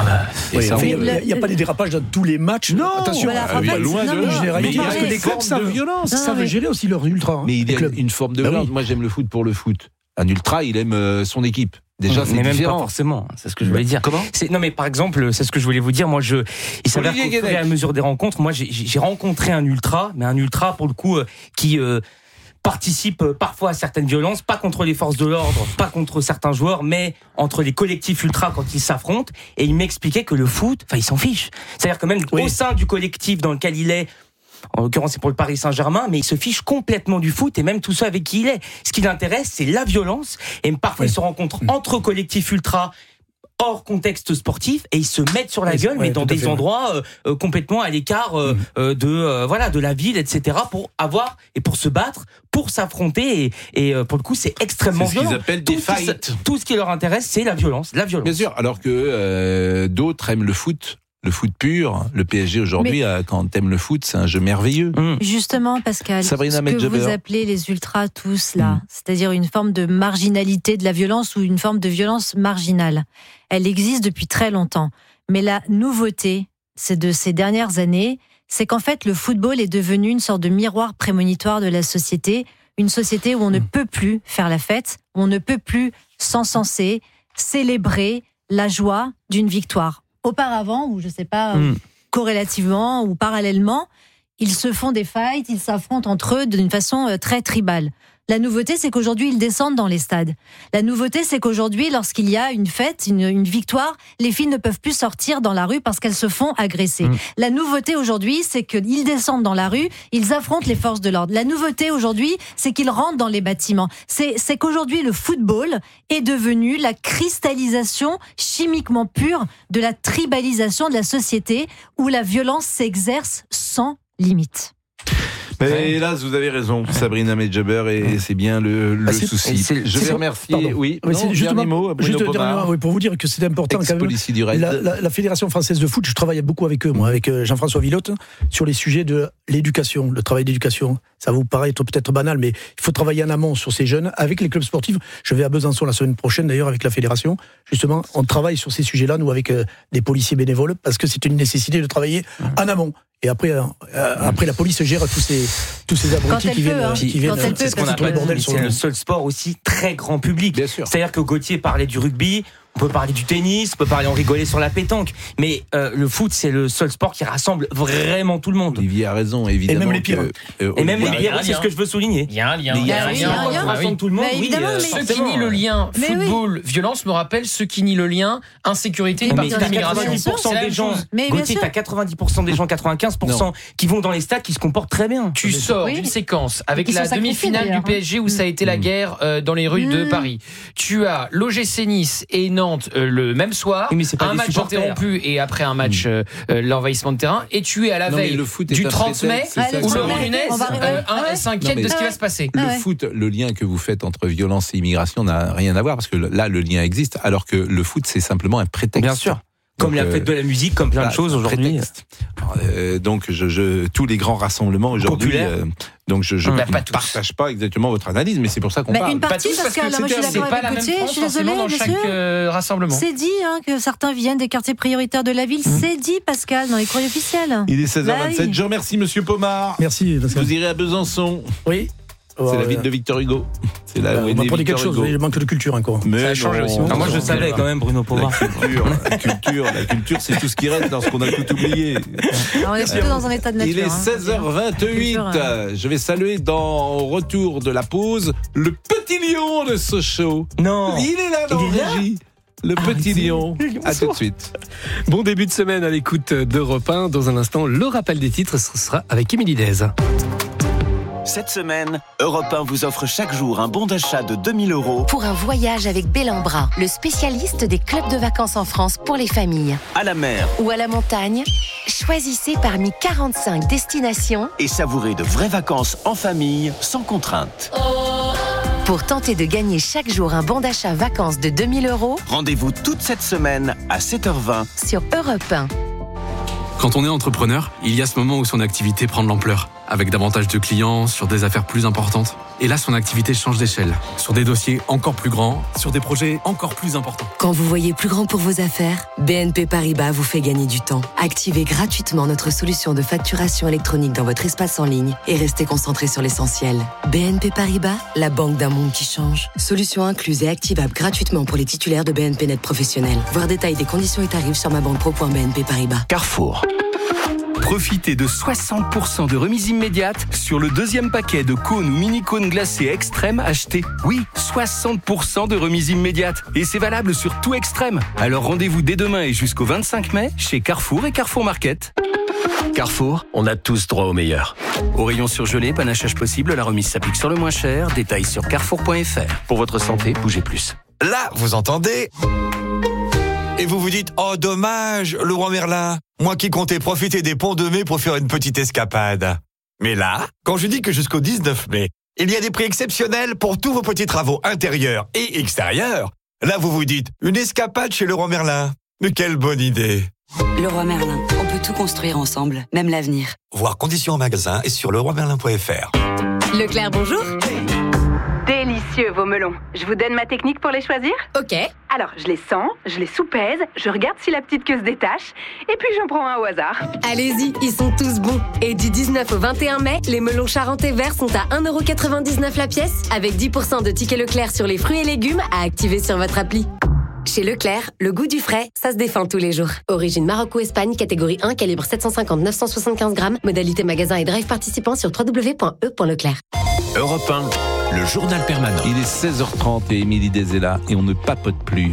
Il n'y a pas des dérapages dans tous les matchs. Non, attention, loin de généralité. Parce que les clubs savent violence, savent gérer aussi leur ultra. Mais il y a une forme de violence. Moi, j'aime le foot pour le foot. Un ultra, il aime son équipe. Déjà, c'est même différent. pas forcément, c'est ce que je voulais dire. Comment ? Non, mais par exemple, c'est ce que je voulais vous dire. Moi, il s'avère qu'au fur et à mesure des rencontres, moi, j'ai rencontré un ultra, mais un ultra pour le coup qui participe parfois à certaines violences, pas contre les forces de l'ordre, pas contre certains joueurs, mais entre les collectifs ultras quand ils s'affrontent. Et il m'expliquait que le foot, il s'en fiche. C'est-à-dire que même au sein du collectif dans lequel il est. En l'occurrence, c'est pour le Paris Saint-Germain, mais il se fiche complètement du foot et même tout ça avec qui il est. Ce qui l'intéresse, c'est la violence. Et parfois, ils se rencontrent entre collectifs ultra, hors contexte sportif, et ils se mettent sur la gueule, mais dans des endroits complètement à l'écart de la ville, etc. pour se battre, pour s'affronter. Et pour le coup, c'est extrêmement violent. C'est ce qu'ils appellent des fights. Tout ce qui leur intéresse, c'est la violence. Bien sûr, alors que d'autres aiment le foot. Le foot pur, le PSG aujourd'hui, quand t'aimes le foot, c'est un jeu merveilleux. Justement, Pascal, Sabrina ce que vous appelez les ultras tous là, c'est-à-dire une forme de marginalité de la violence ou une forme de violence marginale, elle existe depuis très longtemps. Mais la nouveauté, c'est de ces dernières années, c'est qu'en fait le football est devenu une sorte de miroir prémonitoire de la société, une société où on ne peut plus faire la fête, où on ne peut plus s'encenser, célébrer la joie d'une victoire. Auparavant, ou je sais pas, corrélativement ou parallèlement, ils se font des fights, ils s'affrontent entre eux d'une façon très tribale. La nouveauté, c'est qu'aujourd'hui, ils descendent dans les stades. La nouveauté, c'est qu'aujourd'hui, lorsqu'il y a une fête, une victoire, les filles ne peuvent plus sortir dans la rue parce qu'elles se font agresser. La nouveauté aujourd'hui, c'est qu'ils descendent dans la rue, ils affrontent les forces de l'ordre. La nouveauté aujourd'hui, c'est qu'ils rentrent dans les bâtiments. C'est qu'aujourd'hui, le football est devenu la cristallisation chimiquement pure de la tribalisation de la société où la violence s'exerce sans limite. Mais hélas, vous avez raison, Sabrina Medjaber, et c'est bien le souci. Je vais remercier. Oui, dernier mot, pour vous dire que c'est important quand même. La Fédération française de foot, je travaille beaucoup avec eux, moi, avec Jean-François Villotte, sur les sujets de l'éducation, le travail d'éducation. Ça vous paraît peut-être banal, mais il faut travailler en amont sur ces jeunes, avec les clubs sportifs. Je vais à Besançon la semaine prochaine, d'ailleurs, avec la Fédération. Justement, on travaille sur ces sujets-là, nous, avec des policiers bénévoles, parce que c'est une nécessité de travailler en amont. Et après la police gère tous ces abrutis qui viennent. C'est ce qu'on appelle c'est le seul sport aussi très grand public. Bien sûr. C'est-à-dire que Gauthier parlait du rugby, on peut parler du tennis, on peut parler en rigoler sur la pétanque, mais le foot, c'est le seul sport qui rassemble vraiment tout le monde. Olivier a raison, évidemment. Et même les pires. Et même les pires, c'est ce que je veux souligner. Il y a un lien. Rassemble tout le monde. Ceux qui nient le lien football, violence me rappellent ceux qui nient le lien insécurité et partie d'immigration. 90% des gens, Gauthier, t'as 90% des gens, 95% qui vont dans les stades qui se comportent très bien. Tu sors d'une séquence avec la demi-finale du PSG où ça a été la guerre dans les rues de Paris. Tu as l'OGC Nice et Nantes le même soir, un match interrompu et après un match l'envahissement de terrain, et tu es à la veille du 30 mai où Laurent Nunez s'inquiète de ce qui va se passer. Le foot, le lien que vous faites entre violence et immigration n'a rien à voir, parce que là le lien existe, alors que le foot c'est simplement un prétexte. Bien sûr. Comme la fête de la musique, comme plein de choses aujourd'hui. Donc, tous les grands rassemblements aujourd'hui. Donc, je ne partage pas exactement votre analyse, mais c'est pour ça qu'on parle. Une partie, parce que moi, je suis d'accord avec Gauthier, je suis désolée, dans chaque rassemblement. C'est dit que certains viennent des quartiers prioritaires de la ville. C'est dit, Pascal, dans les courriers officiels. Il est 16h27. Je remercie Monsieur Pomard. Merci, Pascal. Vous irez à Besançon. Oui. C'est la ville de Victor Hugo. C'est là où on m'apprend quelque chose, il manque de culture encore. Mais ça a changé aussi. Moi je savais quand même, Bruno Pomar. La culture, c'est tout ce qui reste lorsqu'on a tout oublié. Alors, on est plutôt dans un état de nature. Il est 16h28. Je vais saluer au retour de la pause le petit lion de Sochaux. Non. Il est là dans la régie. Le petit lion. À tout de suite. Bon début de semaine à l'écoute d'Europe 1. Dans un instant, le rappel des titres, ce sera avec Émilie Dez. Cette semaine, Europe 1 vous offre chaque jour un bon d'achat de 2 000 € pour un voyage avec Bellambra, le spécialiste des clubs de vacances en France pour les familles. à la mer Ou à la montagne, choisissez parmi 45 destinations et savourez de vraies vacances en famille sans contrainte. pour tenter de gagner chaque jour un bon d'achat vacances de 2 000 €. Rendez-vous toute cette semaine à 7h20 sur Europe 1. Quand on est entrepreneur, il y a ce moment où son activité prend de l'ampleur. avec davantage de clients, sur des affaires plus importantes. Et là, son activité change d'échelle, sur des dossiers encore plus grands, sur des projets encore plus importants. Quand vous voyez plus grand pour vos affaires, BNP Paribas vous fait gagner du temps. Activez gratuitement notre solution de facturation électronique dans votre espace en ligne et restez concentré sur l'essentiel. BNP Paribas, la banque d'un monde qui change. Solution incluse et activable gratuitement pour les titulaires de BNP Net Professionnel. Voir détail des conditions et tarifs sur mabanquepro.bnp Paribas. Carrefour. Profitez de 60% de remise immédiate sur le deuxième paquet de cônes ou mini-cônes glacés Extrême achetés. Oui, 60% de remise immédiate. Et c'est valable sur tout Extrême. Alors rendez-vous dès demain et jusqu'au 25 mai chez Carrefour et Carrefour Market. Carrefour, on a tous droit au meilleur. Au rayon surgelé, panachage possible, la remise s'applique sur le moins cher. Détails sur carrefour.fr. Pour votre santé, bougez plus. Là, vous entendez ? Et vous vous dites, oh dommage, Leroy Merlin, moi qui comptais profiter des ponts de mai pour faire une petite escapade. Mais là, quand je dis que jusqu'au 19 mai, il y a des prix exceptionnels pour tous vos petits travaux intérieurs et extérieurs, là vous vous dites, une escapade chez Leroy Merlin. Mais quelle bonne idée. Leroy Merlin, on peut tout construire ensemble, même l'avenir. Voir conditions en magasin et sur leroymerlin.fr. Leclerc, bonjour. Délicieux vos melons. Je vous donne ma technique pour les choisir ? Ok. Alors, je les sens, je les soupèse, je regarde si la petite queue se détache, et puis j'en prends un au hasard. Allez-y, ils sont tous bons. Et du 19 au 21 mai, les melons charentais verts sont à 1,99€ la pièce, avec 10% de tickets Leclerc sur les fruits et légumes à activer sur votre appli. Chez Leclerc, le goût du frais, ça se défend tous les jours. Origine Maroc ou Espagne, catégorie 1, calibre 750-975 grammes. Modalité magasin et drive participant sur www.e.leclerc. Europe 1, le journal permanent. Il est 16h30 et Émilie Dezela et on ne papote plus.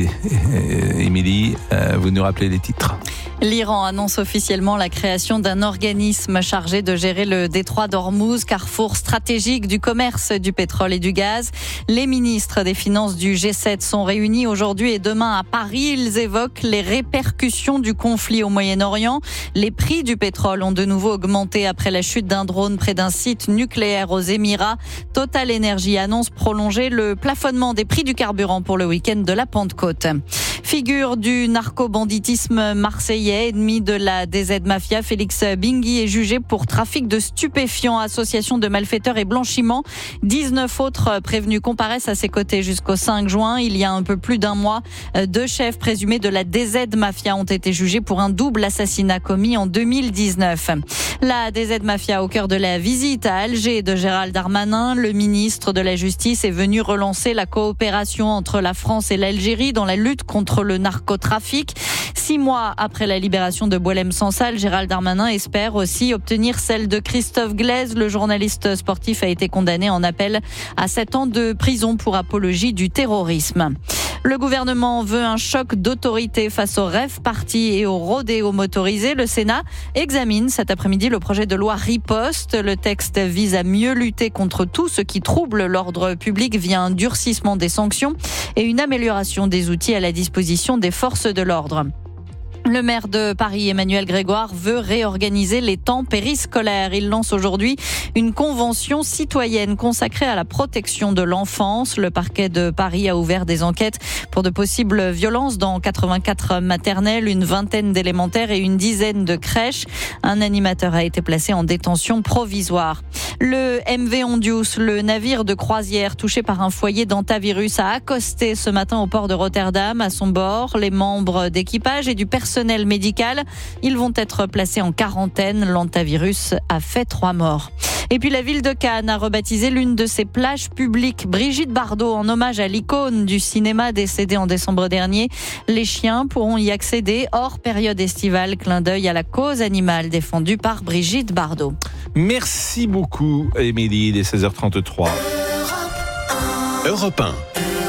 Émilie, vous nous rappelez les titres. L'Iran annonce officiellement la création d'un organisme chargé de gérer le détroit d'Ormuz, carrefour stratégique du commerce du pétrole et du gaz. Les ministres des Finances du G7 sont réunis aujourd'hui et demain à Paris. Ils évoquent les répercussions du conflit au Moyen-Orient. Les prix du pétrole ont de nouveau augmenté après la chute d'un drone près d'un site nucléaire aux Émirats. Total Energy annonce prolonger le plafonnement des prix du carburant pour le week-end de la Pentecôte. Figure du narco-banditisme marseillais, ennemi de la DZ Mafia, Félix Bingui est jugé pour trafic de stupéfiants, association de malfaiteurs et blanchiment. 19 autres prévenus comparaissent à ses côtés jusqu'au 5 juin. Il y a un peu plus d'un mois, 2 chefs présumés de la DZ Mafia ont été jugés pour un double assassinat commis en 2019. La DZ Mafia au cœur de la visite à Alger de Gérald Darmanin. Le ministre de la Justice est venu relancer la coopération entre la France et l'Algérie dans la lutte contre le narcotrafic. 6 mois après la libération de Boualem Sansal, Gérald Darmanin espère aussi obtenir celle de Christophe Glaise. Le journaliste sportif a été condamné en appel à 7 ans de prison pour apologie du terrorisme. Le gouvernement veut un choc d'autorité face au rave party et au rodéo motorisé. Le Sénat examine cet après-midi le projet de loi Riposte. Le texte vise à mieux lutter contre tout ce qui trouble l'ordre public via un durcissement des sanctions et une amélioration des outils à la disposition des forces de l'ordre. Le maire de Paris, Emmanuel Grégoire, veut réorganiser les temps périscolaires. Il lance aujourd'hui une convention citoyenne consacrée à la protection de l'enfance. Le parquet de Paris a ouvert des enquêtes pour de possibles violences dans 84 maternelles, une vingtaine d'élémentaires et une dizaine de crèches. Un animateur a été placé en détention provisoire. Le MV Ondius, le navire de croisière touché par un foyer d'hantavirus, a accosté ce matin au port de Rotterdam. À son bord, les membres d'équipage et du personnel médical, ils vont être placés en quarantaine. L'hantavirus a fait 3 morts. Et puis la ville de Cannes a rebaptisé l'une de ses plages publiques Brigitte Bardot en hommage à l'icône du cinéma décédée en décembre dernier. Les chiens pourront y accéder hors période estivale. Clin d'œil à la cause animale défendue par Brigitte Bardot. Merci beaucoup, Émilie. Il est 16h33. Europe 1.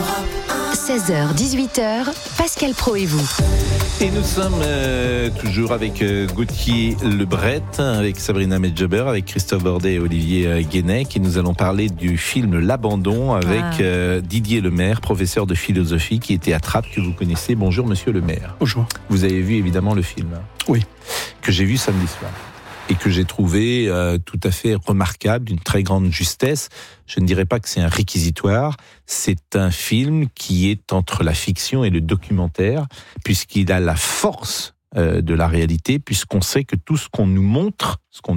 16h, 18h, Pascal Praud et vous. Et nous sommes toujours avec Gauthier Lebret, avec Sabrina Medjeber, avec Christophe Bordet et Olivier Guénec. Et nous allons parler du film L'Abandon avec Didier Lemaire, professeur de philosophie qui était à Trappes, que vous connaissez. Bonjour Monsieur Lemaire. Bonjour. Vous avez vu évidemment le film ? Oui. Que j'ai vu samedi soir. Et que j'ai trouvé tout à fait remarquable, d'une très grande justesse. Je ne dirais pas que c'est un réquisitoire, c'est un film qui est entre la fiction et le documentaire, puisqu'il a la force de la réalité, puisqu'on sait que tout ce qu'on nous montre,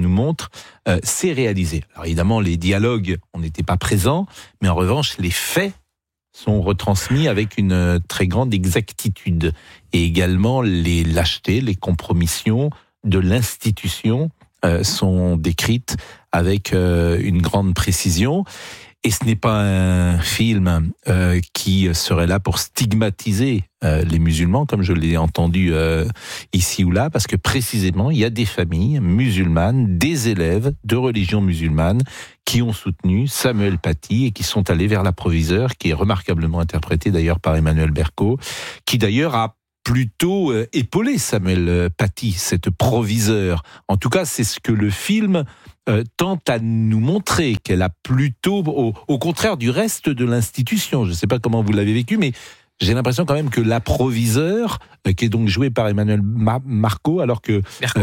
c'est réalisé. Alors évidemment, les dialogues, on n'était pas présents, mais en revanche, les faits sont retransmis avec une très grande exactitude. Et également, les lâchetés, les compromissions de l'institution sont décrites avec une grande précision. Et ce n'est pas un film qui serait là pour stigmatiser les musulmans, comme je l'ai entendu ici ou là, parce que précisément, il y a des familles musulmanes, des élèves de religion musulmane qui ont soutenu Samuel Paty et qui sont allés vers l'approviseur, qui est remarquablement interprété d'ailleurs par Emmanuel Berco, qui d'ailleurs a plutôt épaulé Samuel Paty, cette proviseur. En tout cas, c'est ce que le film tente à nous montrer, qu'elle a plutôt, au contraire du reste de l'institution. Je ne sais pas comment vous l'avez vécu, mais j'ai l'impression quand même que l'approviseur, qui est donc joué par Emmanuel Berco, alors que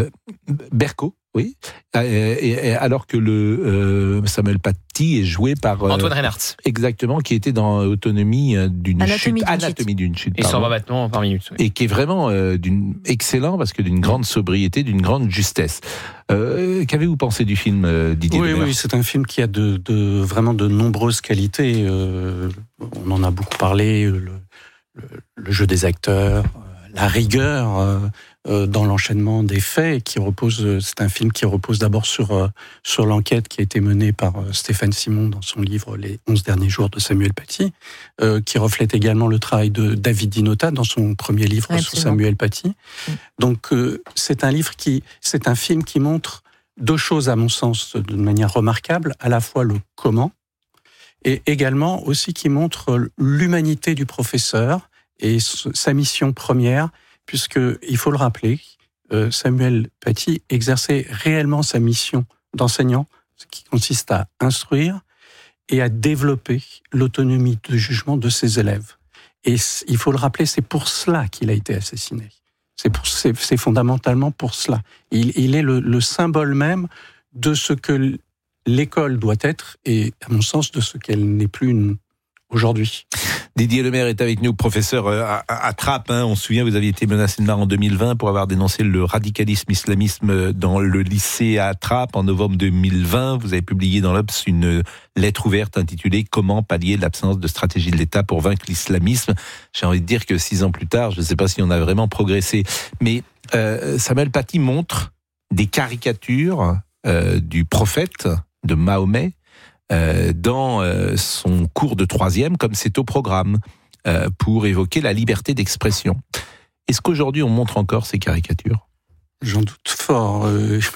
Berco, oui, alors que le Samuel Paty est joué par Antoine Reinhardt, exactement, qui était dans Anatomie d'une chute. Et 120 battements par minute. Oui. Et qui est vraiment excellent, parce que d'une grande sobriété, d'une grande justesse. Qu'avez-vous pensé du film, Didier Demer ? Oui, c'est un film qui a vraiment de nombreuses qualités. On en a beaucoup parlé, le jeu des acteurs, la rigueur dans l'enchaînement des faits, c'est un film qui repose d'abord sur l'enquête qui a été menée par Stéphane Simon dans son livre Les 11 derniers jours de Samuel Paty, qui reflète également le travail de David Dinota dans son premier livre sur Samuel Paty. Donc c'est un film qui montre deux choses, à mon sens, de manière remarquable, à la fois le comment, et également aussi qui montre l'humanité du professeur et sa mission première, puisque, il faut le rappeler, Samuel Paty exerçait réellement sa mission d'enseignant, ce qui consiste à instruire et à développer l'autonomie de jugement de ses élèves. Et il faut le rappeler, c'est pour cela qu'il a été assassiné. C'est fondamentalement pour cela. Il est le symbole même de ce que l'école doit être, et à mon sens, de ce qu'elle n'est plus aujourd'hui. Didier Lemaire est avec nous, professeur à Trappes. On se souvient, vous aviez été menacé de mort en 2020 pour avoir dénoncé le radicalisme islamisme dans le lycée à Trappes en novembre 2020. Vous avez publié dans l'Obs une lettre ouverte intitulée « Comment pallier l'absence de stratégie de l'État pour vaincre l'islamisme ». J'ai envie de dire que 6 ans plus tard, je ne sais pas si on a vraiment progressé. Mais Samuel Paty montre des caricatures du prophète, de Mahomet, dans son cours de 3e, comme c'est au programme, pour évoquer la liberté d'expression. Est-ce qu'aujourd'hui on montre encore ces caricatures ? J'en doute fort.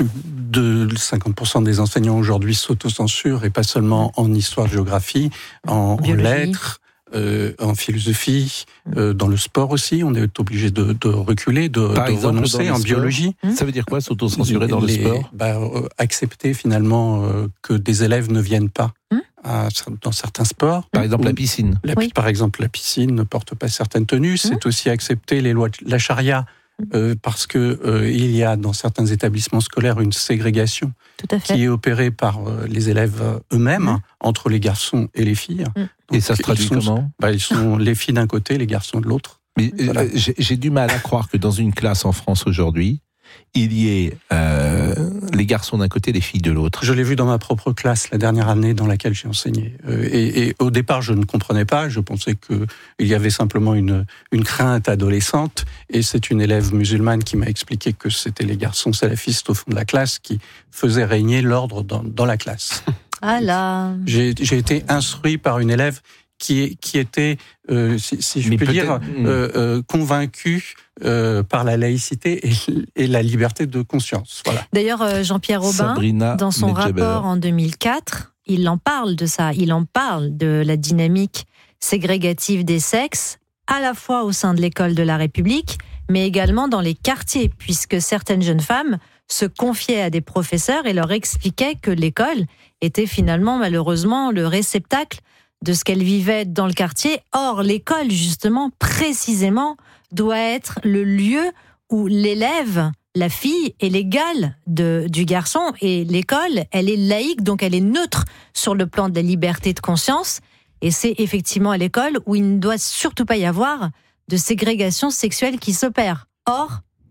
50% des enseignants aujourd'hui s'autocensurent, et pas seulement en histoire-géographie, en lettres, en philosophie, dans le sport aussi. On est obligé de reculer, de renoncer en biologie. Ça veut dire quoi, s'autocensurer dans le sport ? Accepter finalement que des élèves ne viennent pas dans certains sports. Par exemple, la piscine. Par exemple, la piscine ne porte pas certaines tenues. C'est aussi accepter les lois de la charia. Parce que il y a dans certains établissements scolaires une ségrégation qui est opérée par les élèves eux-mêmes entre les garçons et les filles. Donc, et ça se traduit comment ? Ils sont les filles d'un côté, les garçons de l'autre. Mais voilà. J'ai du mal à croire que dans une classe en France aujourd'hui, il y ait les garçons d'un côté, les filles de l'autre. Je l'ai vu dans ma propre classe la dernière année dans laquelle j'ai enseigné. Et au départ, je ne comprenais pas. Je pensais qu'il y avait simplement une crainte adolescente. Et c'est une élève musulmane qui m'a expliqué que c'était les garçons salafistes au fond de la classe qui faisaient régner l'ordre dans la classe. Ah là. J'ai été instruit par une élève qui était, si je puis dire, convaincue par la laïcité et la liberté de conscience. Voilà. D'ailleurs, Jean-Pierre Aubin, dans son rapport en 2004, il en parle de ça. Il en parle de la dynamique ségrégative des sexes, à la fois au sein de l'école de la République, mais également dans les quartiers, puisque certaines jeunes femmes se confiaient à des professeurs et leur expliquaient que l'école était finalement, malheureusement, le réceptacle de ce qu'elles vivaient dans le quartier. Or, l'école, justement, précisément, doit être le lieu où l'élève, la fille, est l'égale du garçon. Et l'école, elle est laïque, donc elle est neutre sur le plan de la liberté de conscience. Et c'est effectivement à l'école où il ne doit surtout pas y avoir de ségrégation sexuelle qui s'opère. Or,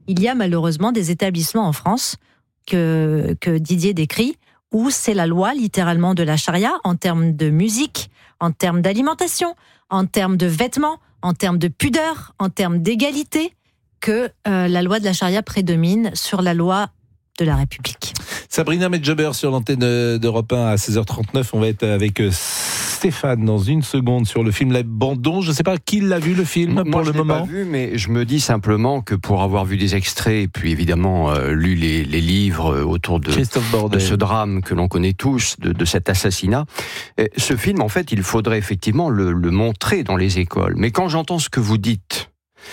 il y a malheureusement des établissements en France que Didier décrit, où c'est la loi littéralement de la charia en termes de musique, en termes d'alimentation, en termes de vêtements, en termes de pudeur, en termes d'égalité, que la loi de la charia prédomine sur la loi de la République. Sabrina Medjaber sur l'antenne d'Europe 1 à 16h39. On va être avec Stéphane dans une seconde sur le film L'Abandon. Je ne sais pas qui l'a vu, le film, pour le moment. Moi, je ne l'ai pas vu, mais je me dis simplement que pour avoir vu des extraits et puis évidemment lu les livres autour de ce drame que l'on connaît tous, de cet assassinat, ce film, en fait, il faudrait effectivement le montrer dans les écoles. Mais quand j'entends ce que vous dites,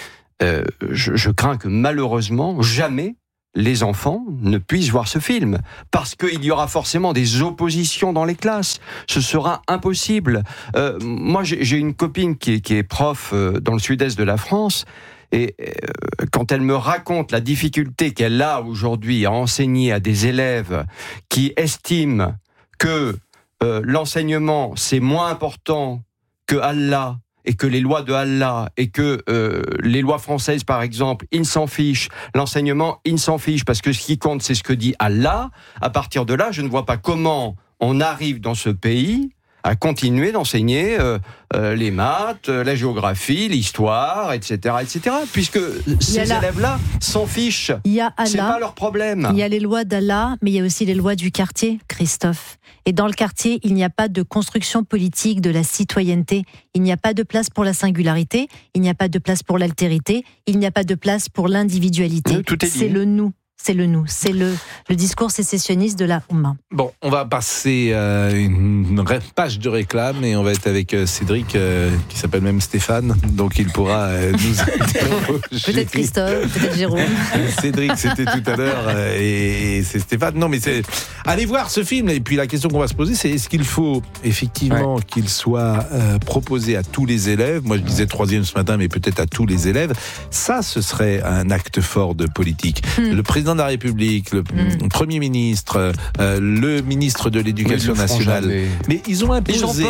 je crains que malheureusement, jamais les enfants ne puissent voir ce film, parce qu'il y aura forcément des oppositions dans les classes. Ce sera impossible. Moi, j'ai une copine qui est prof dans le sud-est de la France, et quand elle me raconte la difficulté qu'elle a aujourd'hui à enseigner à des élèves qui estiment que l'enseignement, c'est moins important que Allah, et que les lois de Allah, et que les lois françaises, par exemple, ils s'en fichent, l'enseignement, ils s'en fichent, parce que ce qui compte, c'est ce que dit Allah. À partir de là, je ne vois pas comment on arrive dans ce pays à continuer d'enseigner les maths, la géographie, l'histoire, etc., puisque ces élèves-là s'en fichent. C'est pas leur problème. Il y a les lois d'Allah, mais il y a aussi les lois du quartier, Christophe. Et dans le quartier, il n'y a pas de construction politique de la citoyenneté. Il n'y a pas de place pour la singularité. Il n'y a pas de place pour l'altérité. Il n'y a pas de place pour l'individualité. C'est le nous. C'est le nous, c'est le discours sécessionniste de la Oumma. Bon, on va passer une page de réclame et on va être avec Cédric, qui s'appelle même Stéphane, donc il pourra nous interroger. Peut-être Christophe, peut-être Jérôme. Cédric, c'était tout à l'heure, et c'est Stéphane. Non, mais allez voir ce film, et puis la question qu'on va se poser, c'est est-ce qu'il faut effectivement qu'il soit proposé à tous les élèves? Moi, je disais 3e ce matin, mais peut-être à tous les élèves. Ça, ce serait un acte fort de politique. Le président de la République, le Premier ministre, le ministre de l'Éducation nationale. Mais ils ont imposé,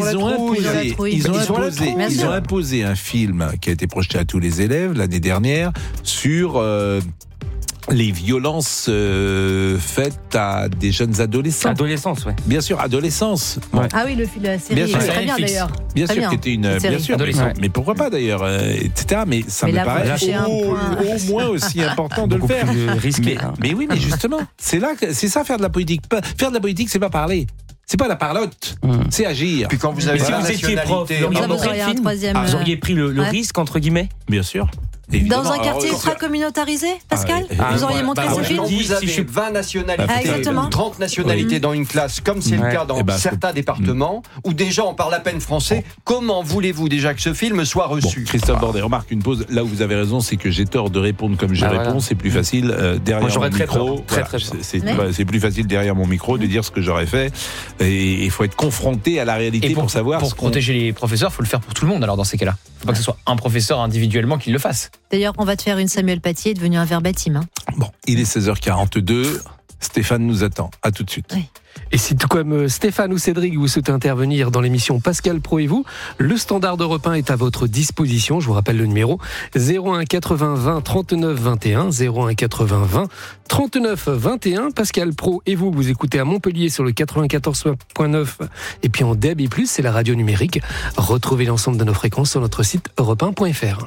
ils ont imposé un film qui a été projeté à tous les élèves l'année dernière sur les violences faites à des jeunes adolescents. Adolescence, ouais. Bien sûr, adolescence. Bon. Ah oui, la série est très bien d'ailleurs. Bien sûr, qui était une bien sûr, adolescente. Mais pourquoi pas d'ailleurs, etc. Mais ça me paraît au moins aussi important de le faire. Plus risqué. Mais oui, mais justement, c'est ça faire de la politique. Faire de la politique, c'est pas parler. C'est pas la parlotte, c'est agir. Puis quand vous avez si vous étiez prof, vous auriez pris le risque, entre guillemets? Bien sûr. Évidemment. Dans un quartier ultra-communautarisé, Pascal? Vous auriez montré ce film? Quand vous avez 20 nationalités, 30 nationalités dans une classe, comme c'est le cas dans certains départements, où déjà on parle à peine français, comment voulez-vous déjà que ce film soit reçu? Christophe Bordet, remarque une pause. Là où vous avez raison, c'est que j'ai tort de répondre comme je réponds. C'est plus facile derrière mon micro. C'est plus facile derrière mon micro de dire ce que j'aurais fait. Et il faut être confronté à la réalité pour savoir. Pour protéger les professeurs, il faut le faire pour tout le monde, alors dans ces cas-là. Il ne faut pas que ce soit un professeur individuellement qui le fasse. D'ailleurs, on va te faire une Samuel Paty devenu un verbatim. Hein. Bon, il est 16h42. Stéphane nous attend. À tout de suite. Oui. Et si tout comme Stéphane ou Cédric, vous souhaitez intervenir dans l'émission Pascal Pro et vous, le standard d'Europe 1 est à votre disposition. Je vous rappelle le numéro 01 80 20 39 21, 01 80 20 39 21. Pascal Pro et vous écoutez à Montpellier sur le 94.9 et puis en DAB+, c'est la radio numérique. Retrouvez l'ensemble de nos fréquences sur notre site europe1.fr.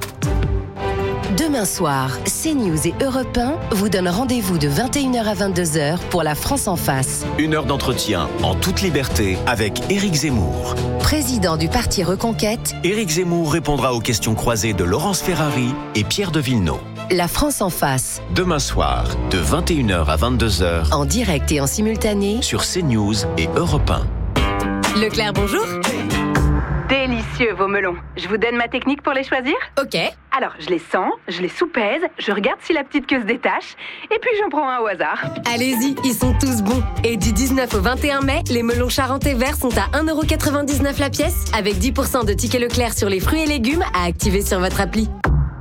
Demain soir, CNews et Europe 1 vous donnent rendez-vous de 21h à 22h pour La France en face. Une heure d'entretien en toute liberté avec Éric Zemmour. Président du parti Reconquête, Éric Zemmour répondra aux questions croisées de Laurence Ferrari et Pierre de Villeneuve. La France en face. Demain soir, de 21h à 22h. En direct et en simultané. Sur CNews et Europe 1. Leclerc, bonjour. Délicieux vos melons. Je vous donne ma technique pour les choisir? Ok. Alors, je les sens, je les soupèse, je regarde si la petite queue se détache, et puis j'en prends un au hasard. Allez-y, ils sont tous bons. Et du 19 au 21 mai, les melons charentais verts sont à 1,99€ la pièce, avec 10% de tickets Leclerc sur les fruits et légumes à activer sur votre appli.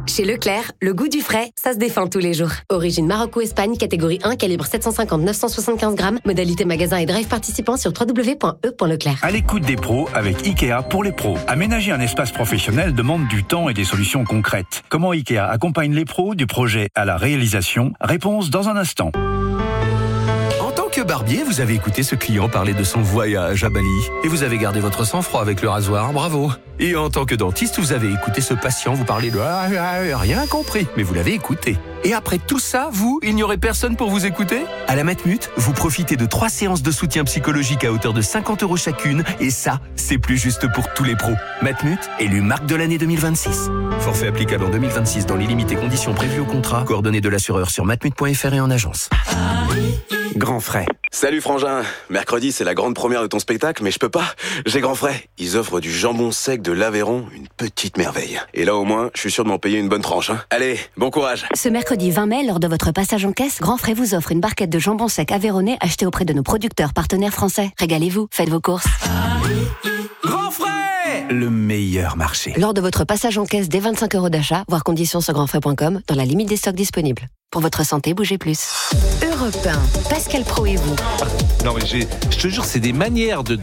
Chez Leclerc, le goût du frais, ça se défend tous les jours. Origine Maroc-Espagne, catégorie 1, calibre 750-975 grammes. Modalité magasin et drive participant sur www.e.leclerc. À l'écoute des pros avec Ikea pour les pros. Aménager un espace professionnel demande du temps et des solutions concrètes. Comment Ikea accompagne les pros du projet à la réalisation? Réponse dans un instant. En tant que barbier, vous avez écouté ce client parler de son voyage à Bali. Et vous avez gardé votre sang-froid avec le rasoir, bravo. Et en tant que dentiste, vous avez écouté ce patient vous parler de rien compris, mais vous l'avez écouté. Et après tout ça, il n'y aurait personne pour vous écouter? À la Matmut, vous profitez de 3 séances de soutien psychologique à hauteur de 50 € chacune, et ça, c'est plus juste pour tous les pros. Matmut, élu marque de l'année 2026. Forfait applicable en 2026 dans les limites et conditions prévues au contrat. Coordonnées de l'assureur sur matmut.fr et en agence. Grand frais. Salut frangin. Mercredi, c'est la grande première de ton spectacle, mais je peux pas. J'ai grand frais. Ils offrent du jambon sec de l'Aveyron, une petite merveille. Et là, au moins, je suis sûr de m'en payer une bonne tranche. Allez, bon courage. Ce mercredi 20 mai, lors de votre passage en caisse, Grand Frais vous offre une barquette de jambon sec aveyronnais achetée auprès de nos producteurs partenaires français. Régalez-vous, faites vos courses. Grand frais! Le meilleur marché. Lors de votre passage en caisse dès 25 € d'achat, voir conditions sur grandfrais.com, dans la limite des stocks disponibles. Pour votre santé, bougez plus. Europe 1, Pascal Praud et vous. Non mais je te jure, c'est des manières de...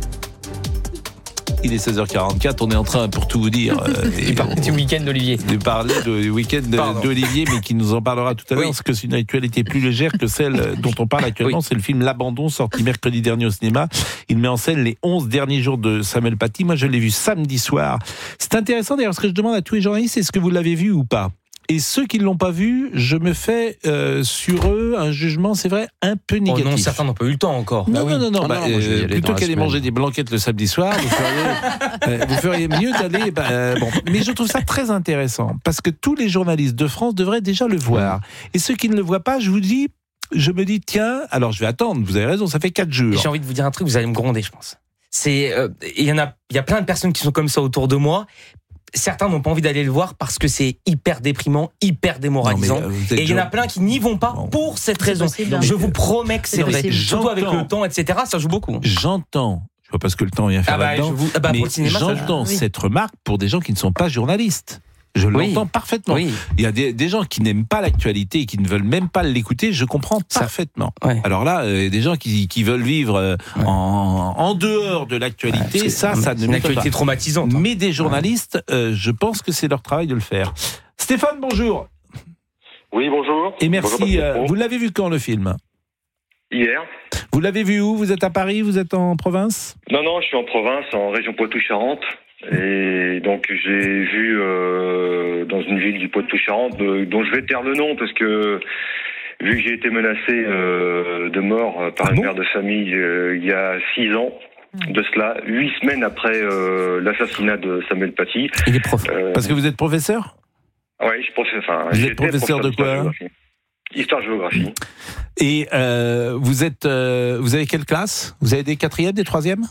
Il est 16h44, on est en train, pour tout vous dire... du week-end d'Olivier. De parler du week-end d'Olivier, mais qui nous en parlera tout à l'heure, parce que c'est une actualité plus légère que celle dont on parle actuellement. C'est le film L'Abandon, sorti mercredi dernier au cinéma. Il met en scène les 11 derniers jours de Samuel Paty. Moi, je l'ai vu samedi soir. C'est intéressant, d'ailleurs, ce que je demande à tous les journalistes, est-ce que vous l'avez vu ou pas? Et ceux qui ne l'ont pas vu, je me fais sur eux un jugement, c'est vrai, un peu négatif. Non, certains n'ont pas eu le temps encore. Non, plutôt qu'aller manger des blanquettes le samedi soir, vous feriez mieux d'aller... Mais je trouve ça très intéressant, parce que tous les journalistes de France devraient déjà le voir. Et ceux qui ne le voient pas, je me dis, tiens, alors je vais attendre, vous avez raison, ça fait 4 jours. J'ai envie de vous dire un truc, vous allez me gronder, je pense. Il y a plein de personnes qui sont comme ça autour de moi. Certains n'ont pas envie d'aller le voir parce que c'est hyper déprimant, hyper démoralisant. Et il y en a plein qui n'y vont pas pour cette raison. Je vous promets que c'est vrai. Surtout avec le temps, etc., ça joue beaucoup. J'entends. Je vois pas ce que le temps vient faire là-dedans. Mais pour le cinéma, j'entends cette remarque pour des gens qui ne sont pas journalistes. Je l'entends parfaitement. Oui. Il y a des gens qui n'aiment pas l'actualité et qui ne veulent même pas l'écouter, je comprends parfaitement. Ouais. Alors là, des gens qui veulent vivre en dehors de l'actualité, ça ne m'étonne pas. Une actualité traumatisante. Mais des journalistes, je pense que c'est leur travail de le faire. Stéphane, bonjour. Oui, bonjour. Et merci. Bonjour, vous l'avez vu quand, le film? Hier. Vous l'avez vu où? Vous êtes à Paris? Vous êtes en province? Non, je suis en province, en région Poitou-Charentes. Et donc j'ai vu dans une ville du Poitou-Charentes dont je vais taire le nom parce que vu que j'ai été menacé de mort par une mère de famille il y a 6 ans de cela, 8 semaines après l'assassinat de Samuel Paty. Il est parce que vous êtes professeur? Oui, je suis professeur. Vous êtes professeur de quoi? Histoire-géographie. Et vous avez quelle classe? Vous avez des 4e, des 3e?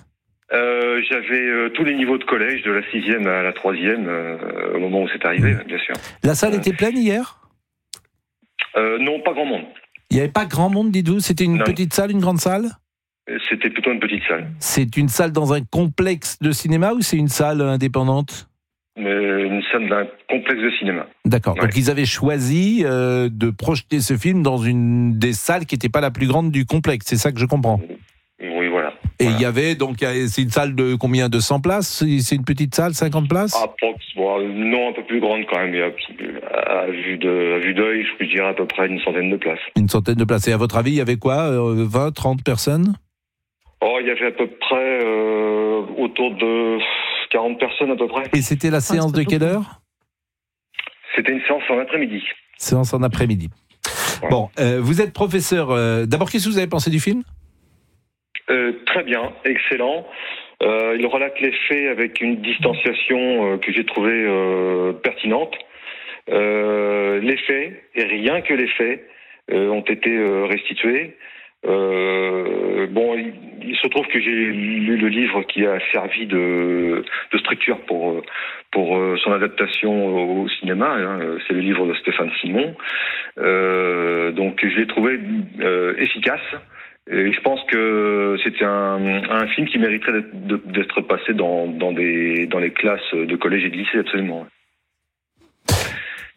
J'avais tous les niveaux de collège, de la 6e à la 3e, au moment où c'est arrivé, bien sûr. La salle était pleine hier? Non, pas grand monde. Il n'y avait pas grand monde, dites-vous? C'était une petite salle, une grande salle? C'était plutôt une petite salle. C'est une salle dans un complexe de cinéma ou c'est une salle indépendante? Une salle d'un complexe de cinéma. D'accord, donc ils avaient choisi de projeter ce film dans une des salles qui n'était pas la plus grande du complexe, c'est ça que je comprends? Oui, voilà. Et il y avait donc, c'est une salle de combien? De 100 places? C'est une petite salle, 50 places? Non, un peu plus grande quand même. À vue d'œil, je dirais à peu près une centaine de places. Une centaine de places. Et à votre avis, il y avait quoi? 20, 30 personnes? Il y avait à peu près autour de 40 personnes à peu près. Et c'était la séance de quelle heure? C'était une séance en après-midi. Séance en après-midi. Ouais. Bon, vous êtes professeur. D'abord, qu'est-ce que vous avez pensé du film? Très bien, excellent. Il relate les faits avec une distanciation que j'ai trouvée pertinente. Les faits, et rien que les faits, ont été restitués. Il se trouve que j'ai lu le livre qui a servi de structure pour son adaptation au cinéma. C'est le livre de Stéphane Simon. Donc je l'ai trouvé efficace. Et je pense que c'était un film qui mériterait d'être passé dans les classes de collège et de lycée, absolument.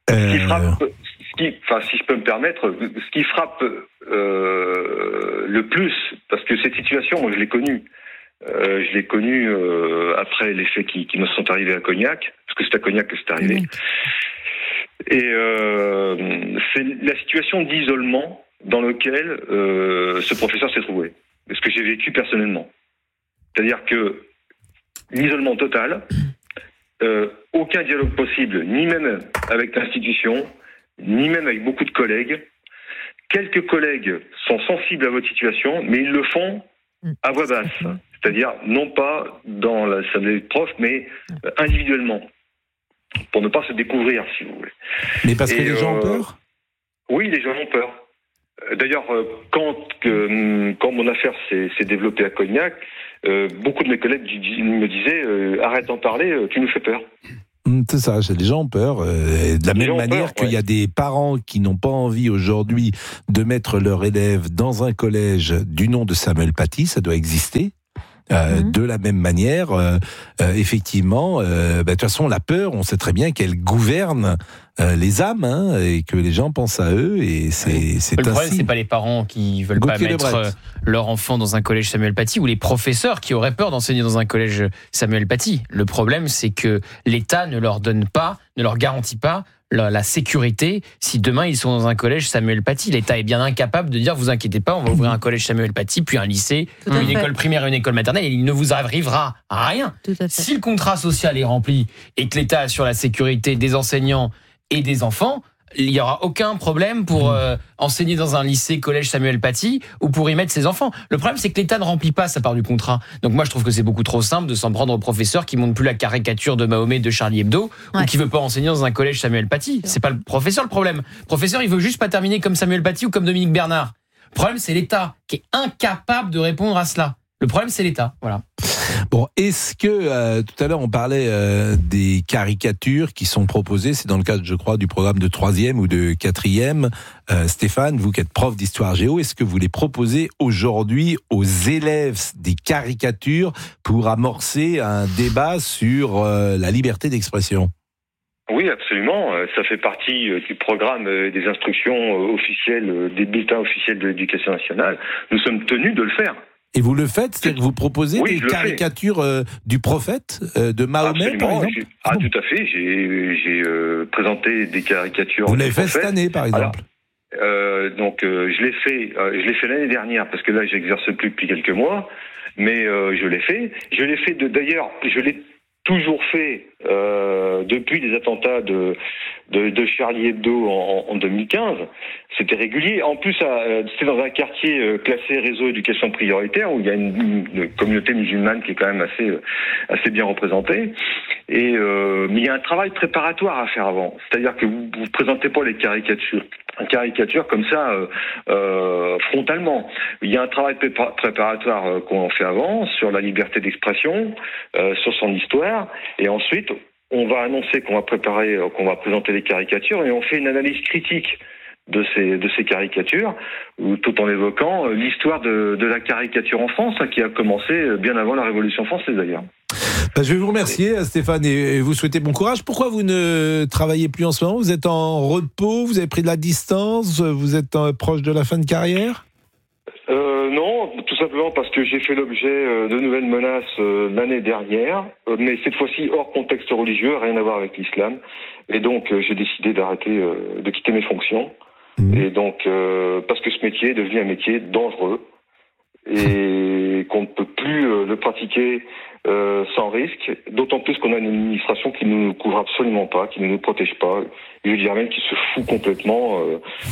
Ce qui frappe, si je peux me permettre, ce qui frappe le plus, parce que cette situation, moi je l'ai connue. Je l'ai connue après les faits qui me sont arrivés à Cognac, parce que c'est à Cognac que c'est arrivé. Et c'est la situation d'isolement dans lequel ce professeur s'est trouvé. Ce que j'ai vécu personnellement. C'est-à-dire que l'isolement total, aucun dialogue possible, ni même avec l'institution, ni même avec beaucoup de collègues. Quelques collègues sont sensibles à votre situation, mais ils le font à voix basse. C'est-à-dire, non pas dans l'assemblée de profs, mais individuellement. Pour ne pas se découvrir, si vous voulez. Mais parce que les gens ont peur ? Oui, les gens ont peur. D'ailleurs, quand mon affaire s'est développée à Cognac, beaucoup de mes collègues me disaient arrête d'en parler, tu nous fais peur. C'est ça, les gens ont peur. De la même manière qu'il y a des parents qui n'ont pas envie aujourd'hui de mettre leur élève dans un collège du nom de Samuel Paty, ça doit exister. De la même manière, effectivement, de toute façon, la peur, on sait très bien qu'elle gouverne les âmes, et que les gens pensent à eux, et c'est le problème, c'est pas les parents qui veulent pas mettre leur enfant dans un collège Samuel Paty, ou les professeurs qui auraient peur d'enseigner dans un collège Samuel Paty. Le problème, c'est que l'État ne leur garantit pas la sécurité si demain ils sont dans un collège Samuel Paty. L'État est bien incapable de dire vous inquiétez pas, on va ouvrir un collège Samuel Paty, puis un lycée, puis une école primaire et une école maternelle, et il ne vous arrivera rien. Si le contrat social est rempli et que l'État assure la sécurité des enseignants et des enfants, il n'y aura aucun problème pour enseigner dans un lycée, collège Samuel Paty, ou pour y mettre ses enfants. Le problème, c'est que l'État ne remplit pas sa part du contrat. Donc moi, je trouve que c'est beaucoup trop simple de s'en prendre au professeur qui montre plus la caricature de Mahomet de Charlie Hebdo, ou qui veut pas enseigner dans un collège Samuel Paty. C'est pas le professeur le problème. Le professeur, il veut juste pas terminer comme Samuel Paty ou comme Dominique Bernard. Le problème, c'est l'État qui est incapable de répondre à cela. Le problème, c'est l'État. Voilà. Bon, est-ce que, tout à l'heure, on parlait des caricatures qui sont proposées, c'est dans le cadre, je crois, du programme de 3e ou de 4e. Stéphane, vous qui êtes prof d'histoire géo, est-ce que vous les proposez aujourd'hui aux élèves des caricatures pour amorcer un débat sur la liberté d'expression ? Oui, absolument. Ça fait partie du programme des instructions officielles, des bulletins officiels de l'éducation nationale. Nous sommes tenus de le faire. Et vous le faites, c'est-à-dire que vous proposez des caricatures du prophète, de Mahomet, par exemple ? Tout à fait. J'ai présenté des caricatures. Vous l'avez fait cette année, par exemple ? Alors, je l'ai fait l'année dernière, parce que là, j'exerce plus depuis quelques mois, mais je l'ai fait. D'ailleurs, je l'ai toujours fait depuis les attentats de Charlie Hebdo en 2015. C'était régulier. En plus, c'était dans un quartier classé réseau éducation prioritaire où il y a une communauté musulmane qui est quand même assez bien représentée. Mais il y a un travail préparatoire à faire avant. C'est-à-dire que vous ne présentez pas les caricatures comme ça frontalement. Il y a un travail préparatoire qu'on fait avant sur la liberté d'expression, sur son histoire, et ensuite on va annoncer qu'on va présenter les caricatures, et on fait une analyse critique de ces caricatures, tout en évoquant l'histoire de la caricature en France, qui a commencé bien avant la Révolution française d'ailleurs. Je vais vous remercier, Stéphane, et vous souhaiter bon courage. Pourquoi vous ne travaillez plus en ce moment ? Vous êtes en repos ? Vous avez pris de la distance ? Vous êtes proche de la fin de carrière ? Non, tout simplement parce que j'ai fait l'objet de nouvelles menaces l'année dernière, mais cette fois-ci hors contexte religieux, rien à voir avec l'islam. Et donc j'ai décidé de quitter mes fonctions. Et donc parce que ce métier est devenu un métier dangereux et qu'on ne peut plus le pratiquer sans risque, d'autant plus qu'on a une administration qui ne nous couvre absolument pas, qui ne nous protège pas, je dirais même qui se fout complètement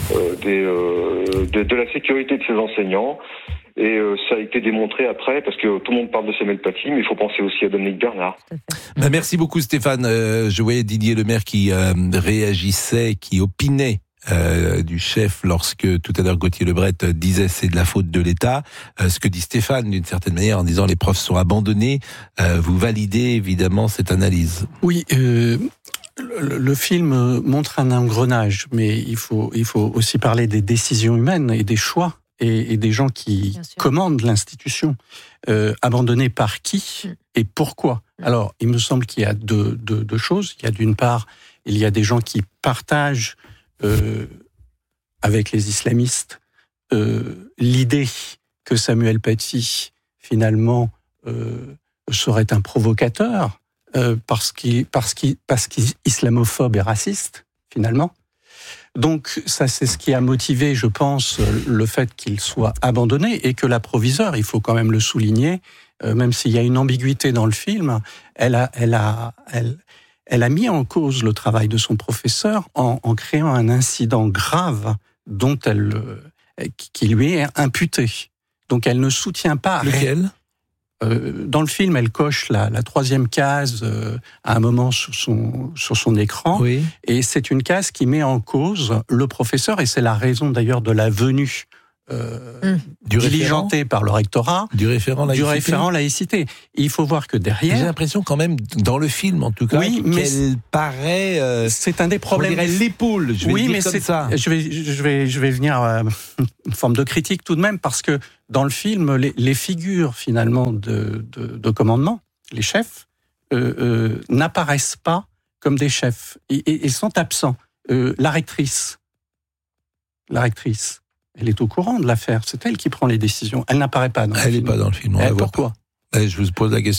de la sécurité de ses enseignants. Et ça a été démontré après, parce que tout le monde parle de Samuel Paty, mais il faut penser aussi à Dominique Bernard. Merci beaucoup, Stéphane. Je voyais Didier Lemaire qui réagissait, qui opinait du chef lorsque tout à l'heure Gauthier Lebret disait c'est de la faute de l'État. Ce que dit Stéphane d'une certaine manière en disant les profs sont abandonnés, vous validez évidemment cette analyse. Oui, le film montre un engrenage, mais il faut aussi parler des décisions humaines et des choix et des gens qui commandent l'institution. Abandonnés par qui et pourquoi? Alors, il me semble qu'il y a deux choses. Il y a d'une part, il y a des gens qui partagent avec les islamistes l'idée que Samuel Paty, finalement, serait un provocateur parce qu'il islamophobe et raciste, finalement. Donc, ça, c'est ce qui a motivé, je pense, le fait qu'il soit abandonné et que la proviseure, il faut quand même le souligner, même s'il y a une ambiguïté dans le film, elle a mis en cause le travail de son professeur en créant un incident grave qui lui est imputé. Donc, elle ne soutient pas... Lequel ? Dans le film, elle coche la troisième case à un moment sur son écran, oui. Et c'est une case qui met en cause le professeur, et c'est la raison d'ailleurs de la venue diligentée par le rectorat du référent laïcité. Il faut voir que derrière... J'ai l'impression quand même, dans le film en tout cas, oui, qu'elle paraît... c'est un des problèmes... On dirait l'épaule, je vais dire comme ça. Je vais venir à une forme de critique tout de même, parce que dans le film, les figures finalement de commandement, les chefs, n'apparaissent pas comme des chefs. Ils sont absents. La rectrice, elle est au courant de l'affaire. C'est elle qui prend les décisions. Elle n'apparaît pas dans le film. Elle n'est pas dans le film. Pourquoi ? Je vous pose la question.